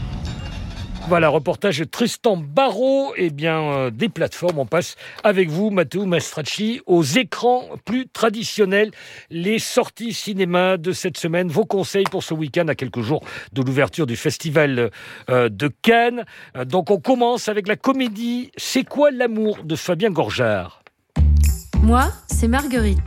Voilà, reportage de Tristan Barraud. Des plateformes, on passe avec vous, Matteo Mastracci, aux écrans plus traditionnels. Les sorties cinéma de cette semaine, vos conseils pour ce week-end à quelques jours de l'ouverture du Festival de Cannes. Donc on commence avec la comédie « C'est quoi l'amour » de Fabien Gorjard. Moi, c'est Marguerite.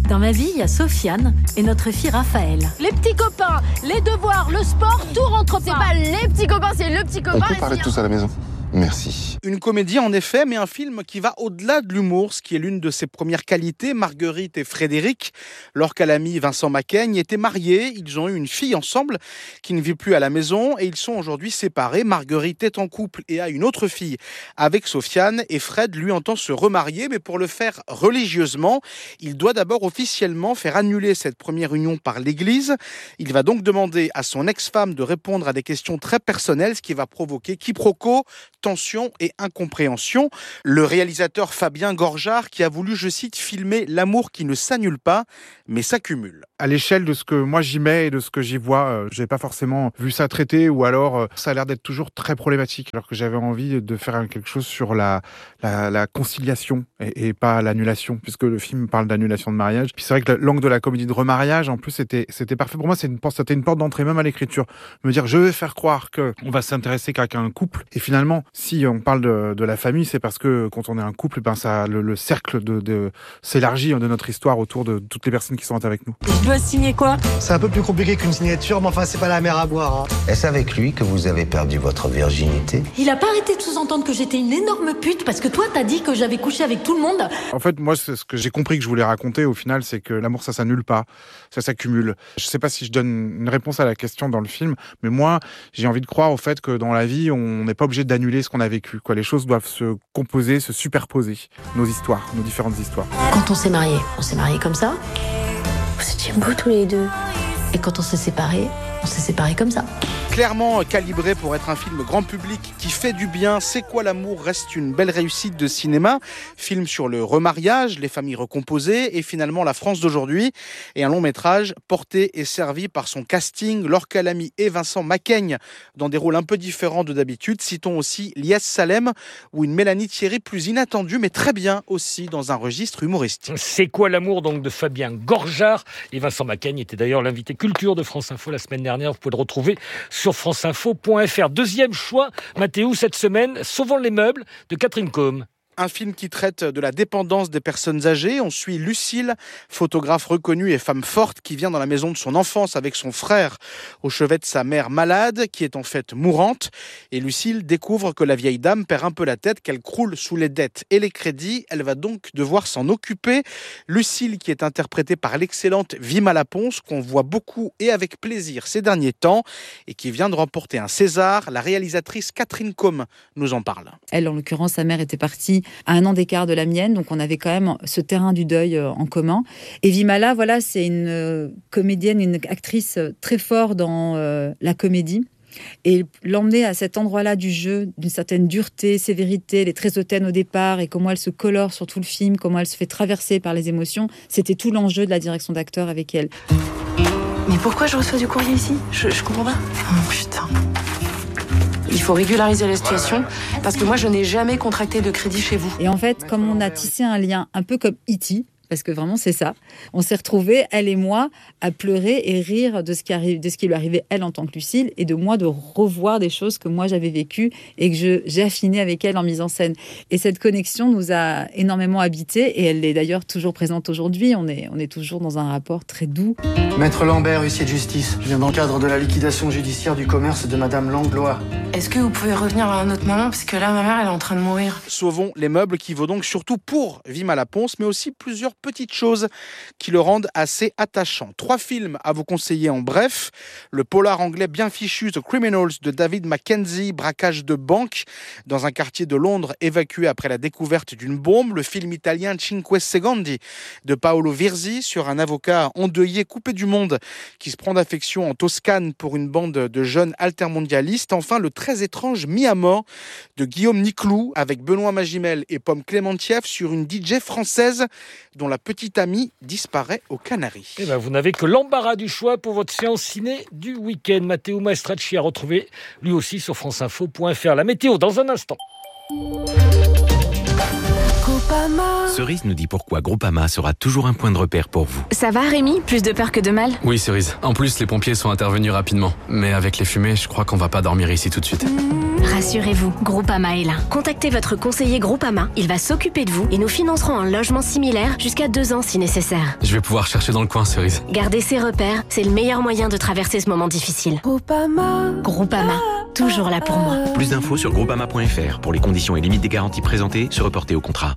Dans ma vie, il y a Sofiane et notre fille Raphaël. Les petits copains, les devoirs, le sport, tout rentre pas. C'est pas les petits copains, c'est le petit copain. On peut parler tous à la maison. Merci. Une comédie en effet, mais un film qui va au-delà de l'humour, ce qui est l'une de ses premières qualités. Marguerite et Frédéric, leur calami Vincent Macaigne, étaient mariés. Ils ont eu une fille ensemble qui ne vit plus à la maison et ils sont aujourd'hui séparés. Marguerite est en couple et a une autre fille avec Sofiane et Fred, lui, entend se remarier, mais pour le faire religieusement, il doit d'abord officiellement faire annuler cette première union par l'Église. Il va donc demander à son ex-femme de répondre à des questions très personnelles, ce qui va provoquer quiproquo, tension et incompréhension. Le réalisateur Fabien Gorjard qui a voulu, je cite, filmer l'amour qui ne s'annule pas, mais s'accumule. À l'échelle de ce que moi j'y mets et de ce que j'y vois, j'ai pas forcément vu ça traité, ou alors ça a l'air d'être toujours très problématique, alors que j'avais envie de faire quelque chose sur la conciliation et pas l'annulation, puisque le film parle d'annulation de mariage. Puis c'est vrai que l'angle de la comédie de remariage, en plus, c'était parfait pour moi. C'était une porte d'entrée même à l'écriture. Me dire, je vais faire croire qu'on va s'intéresser qu'à un couple, et finalement, si on parle de la famille, c'est parce que quand on est un couple, le cercle s'élargit de notre histoire autour de toutes les personnes qui sont avec nous. Je dois signer quoi ? C'est un peu plus compliqué qu'une signature, mais enfin, c'est pas la mer à boire. Est-ce avec lui que vous avez perdu votre virginité ? Il a pas arrêté de sous-entendre que j'étais une énorme pute parce que toi t'as dit que j'avais couché avec tout le monde. En fait, moi, ce que j'ai compris que je voulais raconter au final, c'est que l'amour, ça s'annule pas, ça s'accumule. Je sais pas si je donne une réponse à la question dans le film, mais moi, j'ai envie de croire au fait que dans la vie, on n'est pas obligé d'annuler ce qu'on a vécu. Les choses doivent se composer, se superposer. Nos histoires, nos différentes histoires. Quand on s'est mariés comme ça. Vous étiez beaux tous les deux. Et quand on s'est séparés comme ça. Clairement calibré pour être un film grand public qui fait du bien, C'est quoi l'amour reste une belle réussite de cinéma. Film sur le remariage, les familles recomposées et finalement la France d'aujourd'hui. Et un long métrage porté et servi par son casting, Laure Calamy et Vincent Macaigne dans des rôles un peu différents de d'habitude. Citons aussi Lies Salem ou une Mélanie Thierry plus inattendue mais très bien aussi dans un registre humoristique. C'est quoi l'amour donc de Fabien Gorjard et Vincent Macaigne était d'ailleurs l'invité culture de France Info la semaine dernière. Vous pouvez le retrouver sur franceinfo.fr. Deuxième choix, Mathéo, cette semaine, Sauvons les meubles de Catherine Combe. Un film qui traite de la dépendance des personnes âgées. On suit Lucille, photographe reconnue et femme forte qui vient dans la maison de son enfance avec son frère au chevet de sa mère malade qui est en fait mourante. Et Lucille découvre que la vieille dame perd un peu la tête, qu'elle croule sous les dettes et les crédits. Elle va donc devoir s'en occuper. Lucille qui est interprétée par l'excellente Vima Laponce qu'on voit beaucoup et avec plaisir ces derniers temps et qui vient de remporter un César. La réalisatrice Catherine Combe nous en parle. Elle, en l'occurrence, sa mère était partie à 1 an d'écart de la mienne, donc on avait quand même ce terrain du deuil en commun. Et Vimala, voilà, c'est une comédienne, une actrice très forte dans la comédie. Et l'emmener à cet endroit-là du jeu, d'une certaine dureté, sévérité, elle est très hautaine au départ, et comment elle se colore sur tout le film, comment elle se fait traverser par les émotions, c'était tout l'enjeu de la direction d'acteur avec elle. Mais pourquoi je reçois du courrier ici ? Je comprends pas. Oh putain. Il faut régulariser la situation parce que moi, je n'ai jamais contracté de crédit chez vous. Et en fait, comme on a tissé un lien un peu comme E.T., parce que vraiment c'est ça, on s'est retrouvés, elle et moi, à pleurer et rire de ce qui lui arrivait elle en tant que Lucille, et de moi de revoir des choses que moi j'avais vécues et que j'ai affinées avec elle en mise en scène. Et cette connexion nous a énormément habités, et elle est d'ailleurs toujours présente aujourd'hui. On est toujours dans un rapport très doux. Maître Lambert, huissier de justice. Je viens dans le cadre de la liquidation judiciaire du commerce de Madame Langlois. Est-ce que vous pouvez revenir à un autre moment parce que là, ma mère, elle est en train de mourir. Sauvons les meubles qui vaut donc surtout pour Vima Laponce, mais aussi plusieurs petites choses qui le rendent assez attachant. 3 films à vous conseiller en bref. Le polar anglais bien fichu The Criminals de David Mackenzie, braquage de banque dans un quartier de Londres évacué après la découverte d'une bombe. Le film italien Cinque Secondi de Paolo Virzi sur un avocat endeuillé, coupé du monde, qui se prend d'affection en Toscane pour une bande de jeunes altermondialistes. Enfin, le très étrange Mis à mort de Guillaume Niclou avec Benoît Magimel et Pomme Clémentieff sur une DJ française dont la petite amie disparaît aux Canaries. Eh ben, vous n'avez que l'embarras du choix pour votre séance ciné du week-end. Matteo Maestracci a retrouvé lui aussi sur franceinfo.fr. La météo dans un instant. Cerise nous dit pourquoi Groupama sera toujours un point de repère pour vous. Ça va Rémi? Plus de peur que de mal? Oui Cerise, en plus les pompiers sont intervenus rapidement. Mais avec les fumées, je crois qu'on va pas dormir ici tout de suite. Rassurez-vous, Groupama est là. Contactez votre conseiller Groupama, il va s'occuper de vous et nous financerons un logement similaire jusqu'à 2 ans si nécessaire. Je vais pouvoir chercher dans le coin Cerise. Gardez ses repères, c'est le meilleur moyen de traverser ce moment difficile. Groupama, toujours là pour moi. Plus d'infos sur groupama.fr. Pour les conditions et limites des garanties présentées, se reporter au contrat.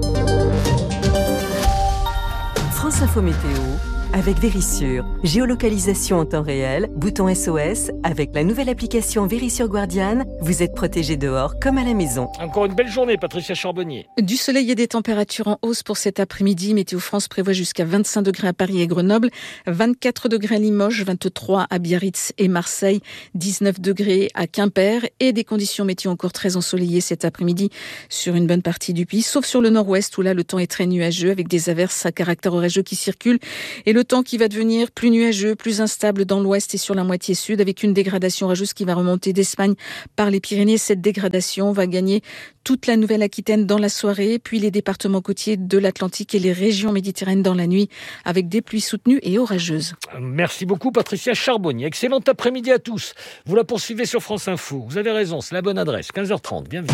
France Info Météo avec Vérissure. Géolocalisation en temps réel, bouton SOS. Avec la nouvelle application Vérissure Guardian, vous êtes protégé dehors comme à la maison. Encore une belle journée, Patricia Charbonnier. Du soleil et des températures en hausse pour cet après-midi. Météo France prévoit jusqu'à 25 degrés à Paris et Grenoble, 24 degrés à Limoges, 23 à Biarritz et Marseille, 19 degrés à Quimper et des conditions météo encore très ensoleillées cet après-midi sur une bonne partie du pays, sauf sur le nord-ouest où là le temps est très nuageux avec des averses à caractère orageux qui circulent et le temps qui va devenir plus nuageux, plus instable dans l'ouest et sur la moitié sud avec une dégradation orageuse qui va remonter d'Espagne par les Pyrénées. Cette dégradation va gagner toute la Nouvelle-Aquitaine dans la soirée, puis les départements côtiers de l'Atlantique et les régions méditerranéennes dans la nuit avec des pluies soutenues et orageuses. Merci beaucoup Patricia Charbonnier. Excellent après-midi à tous. Vous la poursuivez sur France Info. Vous avez raison, c'est la bonne adresse. 15h30, bienvenue.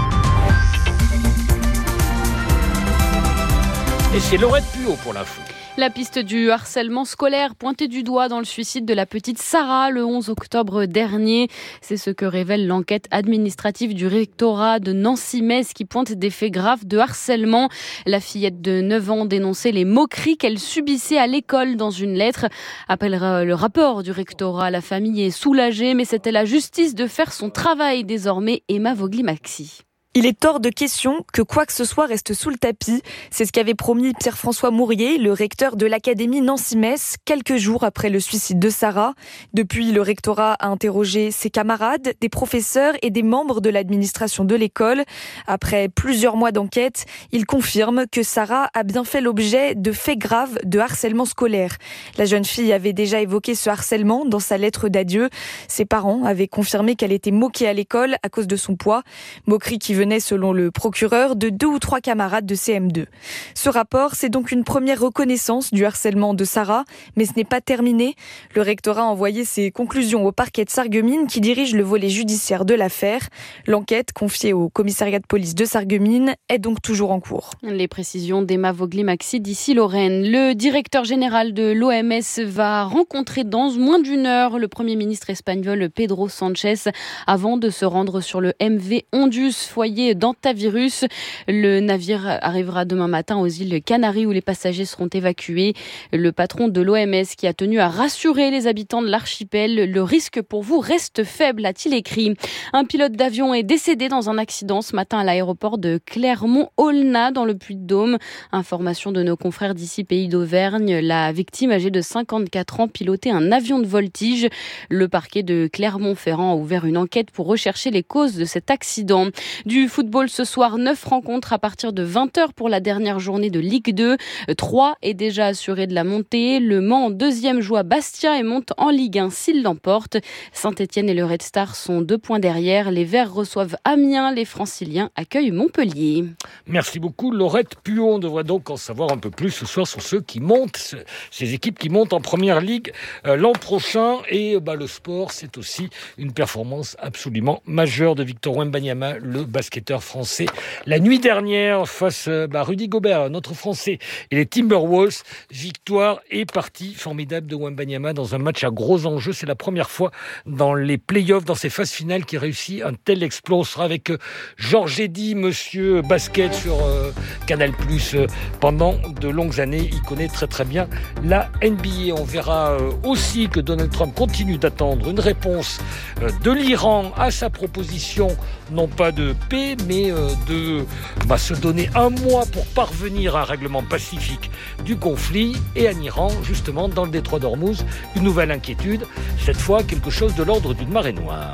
Et c'est Laurette Puot pour l'info. La piste du harcèlement scolaire pointée du doigt dans le suicide de la petite Sarah le 11 octobre dernier. C'est ce que révèle l'enquête administrative du rectorat de Nancy-Metz qui pointe des faits graves de harcèlement. La fillette de 9 ans dénonçait les moqueries qu'elle subissait à l'école dans une lettre. Après le rapport du rectorat, la famille est soulagée, mais c'est à la justice de faire son travail désormais. Emma Vogli-Maxi. Il est hors de question que quoi que ce soit reste sous le tapis. C'est ce qu'avait promis Pierre-François Mourier, le recteur de l'académie Nancy-Metz, quelques jours après le suicide de Sarah. Depuis, le rectorat a interrogé ses camarades, des professeurs et des membres de l'administration de l'école. Après plusieurs mois d'enquête, il confirme que Sarah a bien fait l'objet de faits graves de harcèlement scolaire. La jeune fille avait déjà évoqué ce harcèlement dans sa lettre d'adieu. Ses parents avaient confirmé qu'elle était moquée à l'école à cause de son poids. Moquerie qui venait, selon le procureur, de 2 ou 3 camarades de CM2. Ce rapport, c'est donc une première reconnaissance du harcèlement de Sarah, mais ce n'est pas terminé. Le rectorat a envoyé ses conclusions au parquet de Sarreguemines qui dirige le volet judiciaire de l'affaire. L'enquête, confiée au commissariat de police de Sarreguemines, est donc toujours en cours. Les précisions d'Emma Vogli-Maxi d'ici Lorraine. Le directeur général de l'OMS va rencontrer dans moins d'une heure le Premier ministre espagnol Pedro Sánchez avant de se rendre sur le MV Ondus, foyer d'hantavirus. Le navire arrivera demain matin aux îles Canaries où les passagers seront évacués. Le patron de l'OMS qui a tenu à rassurer les habitants de l'archipel, le risque pour vous reste faible, a-t-il écrit. Un pilote d'avion est décédé dans un accident ce matin à l'aéroport de Clermont-Aulnat dans le Puy-de-Dôme. Information de nos confrères d'ici Pays d'Auvergne. La victime, âgée de 54 ans, pilotait un avion de voltige. Le parquet de Clermont-Ferrand a ouvert une enquête pour rechercher les causes de cet accident. Du football ce soir, 9 rencontres à partir de 20h pour la dernière journée de Ligue 2. 3 est déjà assuré de la montée. Le Mans, deuxième, joue à Bastia et monte en Ligue 1 s'il l'emporte. Saint-Etienne et le Red Star sont 2 points derrière. Les Verts reçoivent Amiens. Les Franciliens accueillent Montpellier. Merci beaucoup, Laurette Puot. On devrait donc en savoir un peu plus ce soir sur ceux qui montent, ces équipes qui montent en première ligue l'an prochain. Et le sport, c'est aussi une performance absolument majeure de Victor Wembanyama, le basketteur français. La nuit dernière, face à Rudy Gobert, notre Français, et les Timberwolves, victoire et partie formidable de Wembanyama dans un match à gros enjeux. C'est la première fois dans les playoffs, dans ces phases finales, qu'il réussit un tel exploit. On sera avec Georges Eddy, monsieur basket sur Canal+, pendant de longues années. Il connaît très très bien la NBA. On verra aussi que Donald Trump continue d'attendre une réponse de l'Iran à sa proposition, non pas de paix, mais de se donner un mois pour parvenir à un règlement pacifique du conflit. Et en Iran, justement, dans le détroit d'Ormuz, une nouvelle inquiétude, cette fois quelque chose de l'ordre d'une marée noire.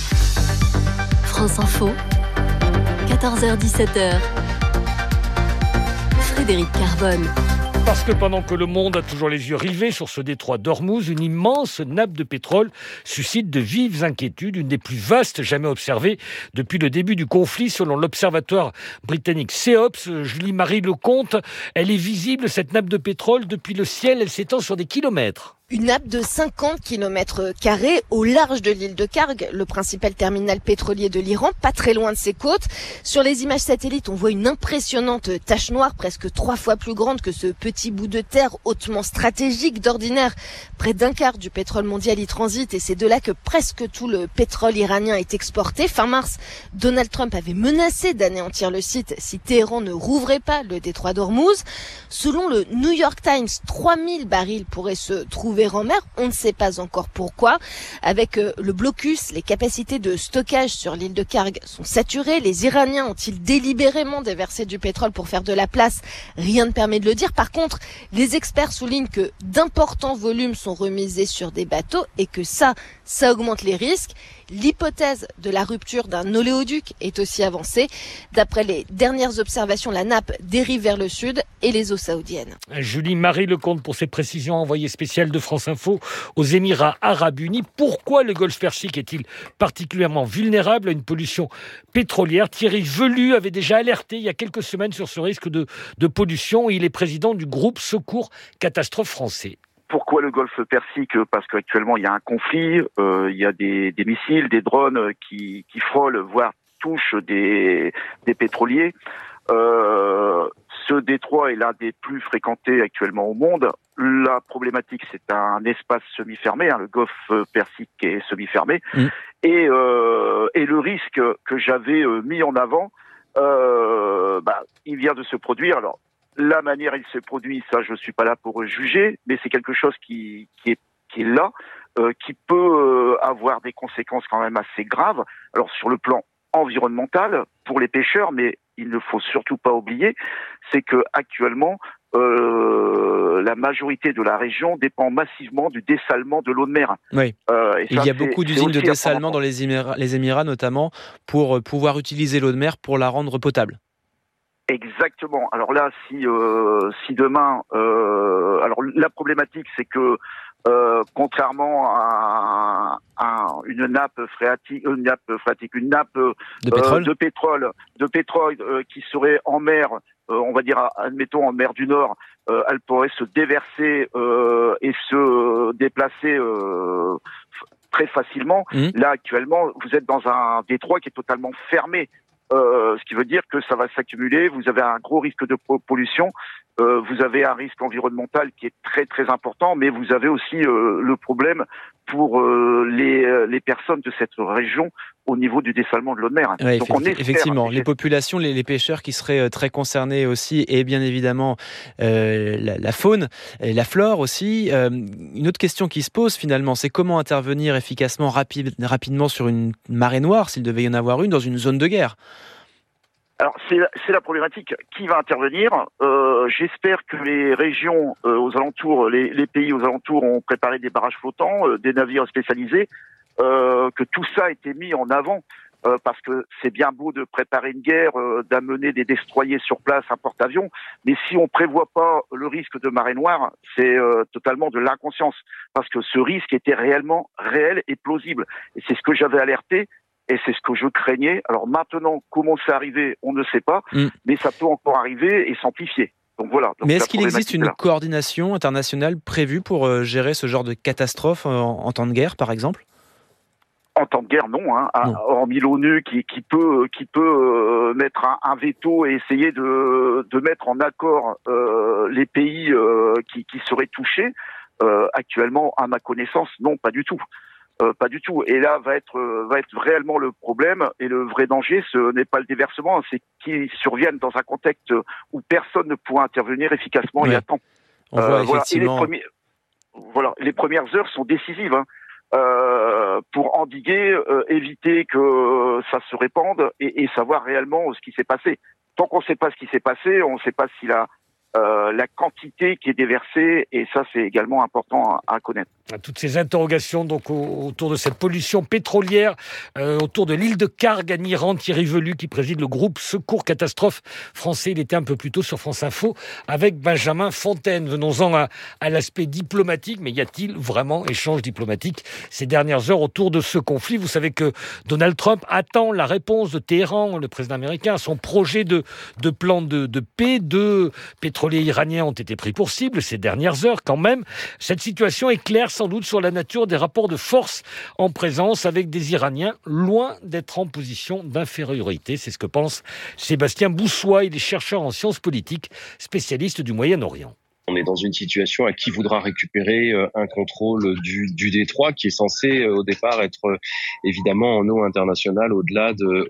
France Info, 14h-17h. Frédéric Carbone. Parce que pendant que le monde a toujours les yeux rivés sur ce détroit d'Ormuz, une immense nappe de pétrole suscite de vives inquiétudes, une des plus vastes jamais observées depuis le début du conflit, selon l'observatoire britannique CEOPS. Julie-Marie Lecomte, elle est visible, cette nappe de pétrole, depuis le ciel, elle s'étend sur des kilomètres. Une nappe de 50 km² au large de l'île de Karg, le principal terminal pétrolier de l'Iran, pas très loin de ses côtes. Sur les images satellites, on voit une impressionnante tache noire, presque 3 fois plus grande que ce petit bout de terre hautement stratégique. D'ordinaire, près d'un quart du pétrole mondial y transite et c'est de là que presque tout le pétrole iranien est exporté. Fin mars, Donald Trump avait menacé d'anéantir le site si Téhéran ne rouvrait pas le détroit d'Ormuz. Selon le New York Times, 3000 barils pourraient se trouver en mer, on ne sait pas encore pourquoi. Avec le blocus, les capacités de stockage sur l'île de Karg sont saturées. Les Iraniens ont-ils délibérément déversé du pétrole pour faire de la place? Rien ne permet de le dire. Par contre, les experts soulignent que d'importants volumes sont remisés sur des bateaux et que ça augmente les risques. L'hypothèse de la rupture d'un oléoduc est aussi avancée. D'après les dernières observations, la nappe dérive vers le sud et les eaux saoudiennes. Julie-Marie Lecomte pour ses précisions, envoyée spéciale de France Info aux Émirats Arabes Unis. Pourquoi le golfe Persique est-il particulièrement vulnérable à une pollution pétrolière? Thierry Velu avait déjà alerté il y a quelques semaines sur ce risque de pollution. Il est président du groupe Secours Catastrophe français. Pourquoi le golfe Persique? Parce qu'actuellement il y a un conflit, il y a des missiles, des drones qui frôlent, voire touchent des pétroliers. Ce détroit est l'un des plus fréquentés actuellement au monde. La problématique, c'est un espace semi-fermé, le golfe Persique est semi-fermé. Et le risque que j'avais mis en avant, il vient de se produire. Alors, la manière dont il se produit, ça, je suis pas là pour juger, mais c'est quelque chose qui est là, qui peut avoir des conséquences quand même assez graves. Alors, sur le plan environnemental, pour les pêcheurs, mais il ne faut surtout pas oublier, c'est que actuellement, la majorité de la région dépend massivement du dessalement de l'eau de mer. Oui. Il y a beaucoup d'usines de dessalement dans les Émirats notamment, pour pouvoir utiliser l'eau de mer pour la rendre potable. Exactement. Alors là, si demain, alors la problématique, c'est que contrairement à une nappe phréatique, une nappe de pétrole qui serait en mer, on va dire, admettons en mer du Nord, elle pourrait se déverser et se déplacer très facilement. Là, actuellement, vous êtes dans un détroit qui est totalement fermé. Ce qui veut dire que ça va s'accumuler, vous avez un gros risque de pollution, vous avez un risque environnemental qui est très très important, mais vous avez aussi le problème pour les personnes de cette région au niveau du dessalement de l'eau de mer. Ouais, donc effectivement, les populations, les pêcheurs qui seraient très concernés aussi, et bien évidemment la faune, et la flore aussi. Une autre question qui se pose finalement, c'est comment intervenir efficacement, rapidement sur une marée noire, s'il devait y en avoir une, dans une zone de guerre. Alors c'est la problématique. Qui va intervenir? J'espère que les régions aux alentours, les pays aux alentours ont préparé des barrages flottants, des navires spécialisés, que tout ça a été mis en avant. Parce que c'est bien beau de préparer une guerre, d'amener des destroyers sur place, un porte-avions, mais si on prévoit pas le risque de marée noire, c'est totalement de l'inconscience. Parce que ce risque était réellement réel et plausible. Et c'est ce que j'avais alerté. Et c'est ce que je craignais. Alors maintenant, comment c'est arrivé, on ne sait pas, mais ça peut encore arriver et s'amplifier. Donc voilà. Donc mais est-ce qu'il existe une coordination internationale prévue pour gérer ce genre de catastrophe en temps de guerre, par exemple? En temps de guerre, non. Hormis l'ONU qui peut mettre un veto et essayer de mettre en accord les pays qui seraient touchés. Actuellement, à ma connaissance, non, pas du tout. Pas du tout. Et là va être réellement le problème et le vrai danger, ce n'est pas le déversement, c'est qu'il survienne dans un contexte où personne ne pourra intervenir efficacement et à temps. On voit effectivement. Les premières heures sont décisives pour endiguer, éviter que ça se répande et savoir réellement ce qui s'est passé. Tant qu'on ne sait pas ce qui s'est passé, on ne sait pas si la quantité qui est déversée, et ça c'est également important à connaître. Toutes ces interrogations donc autour de cette pollution pétrolière, autour de l'île de Karg en Iran. Thierry Velu qui préside le groupe Secours Catastrophe français. Il était un peu plus tôt sur France Info avec Benjamin Fontaine. Venons-en à l'aspect diplomatique. Mais y a-t-il vraiment échange diplomatique ces dernières heures autour de ce conflit? Vous savez que Donald Trump attend la réponse de Téhéran, le président américain, à son projet de plan de paix. 2 pétroliers iraniens ont été pris pour cible ces dernières heures quand même. Cette situation est claire sans doute sur la nature des rapports de force en présence avec des Iraniens loin d'être en position d'infériorité. C'est ce que pense Sébastien Boussois. Il est chercheur en sciences politiques, spécialiste du Moyen-Orient. On est dans une situation à qui voudra récupérer un contrôle du détroit qui est censé au départ être évidemment en eau internationale au-delà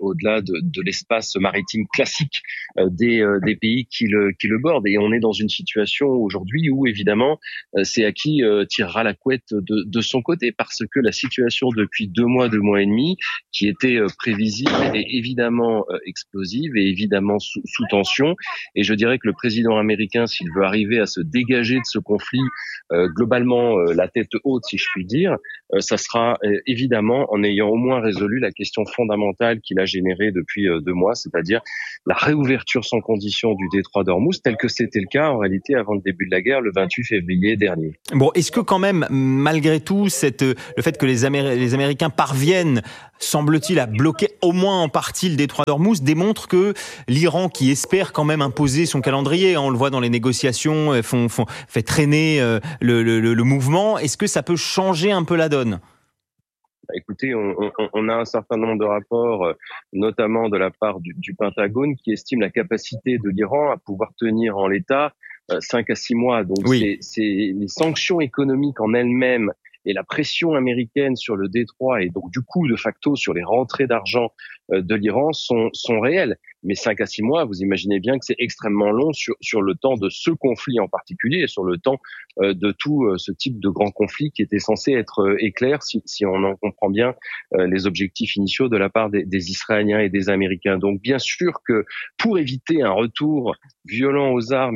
de l'espace maritime classique des pays qui le bordent. Et on est dans une situation aujourd'hui où évidemment c'est à qui tirera la couette de son côté, parce que la situation depuis 2 mois et demi qui était prévisible est évidemment explosive et évidemment sous tension. Et je dirais que le président américain, s'il veut arriver à se dégager de ce conflit globalement la tête haute, si je puis dire, ça sera évidemment en ayant au moins résolu la question fondamentale qu'il a générée depuis 2 mois, c'est-à-dire la réouverture sans condition du détroit d'Ormuz, tel que c'était le cas en réalité avant le début de la guerre, le 28 février dernier. Bon, est-ce que quand même, malgré tout, le fait que les Américains parviennent, semble-t-il, à bloquer au moins en partie le détroit d'Ormuz, démontre que l'Iran, qui espère quand même imposer son calendrier, on le voit dans les négociations, fait traîner le mouvement, est-ce que ça peut changer un peu la donne ? Écoutez, on a un certain nombre de rapports, notamment de la part du Pentagone, qui estiment la capacité de l'Iran à pouvoir tenir en l'état 5 à 6 mois. Donc oui. c'est les sanctions économiques en elles-mêmes et la pression américaine sur le détroit et donc du coup de facto sur les rentrées d'argent de l'Iran sont réelles. Mais 5 à 6 mois, vous imaginez bien que c'est extrêmement long sur le temps de ce conflit en particulier et sur le temps de tout ce type de grand conflit qui était censé être éclair si on en comprend bien les objectifs initiaux de la part des Israéliens et des Américains. Donc bien sûr que pour éviter un retour violent aux armes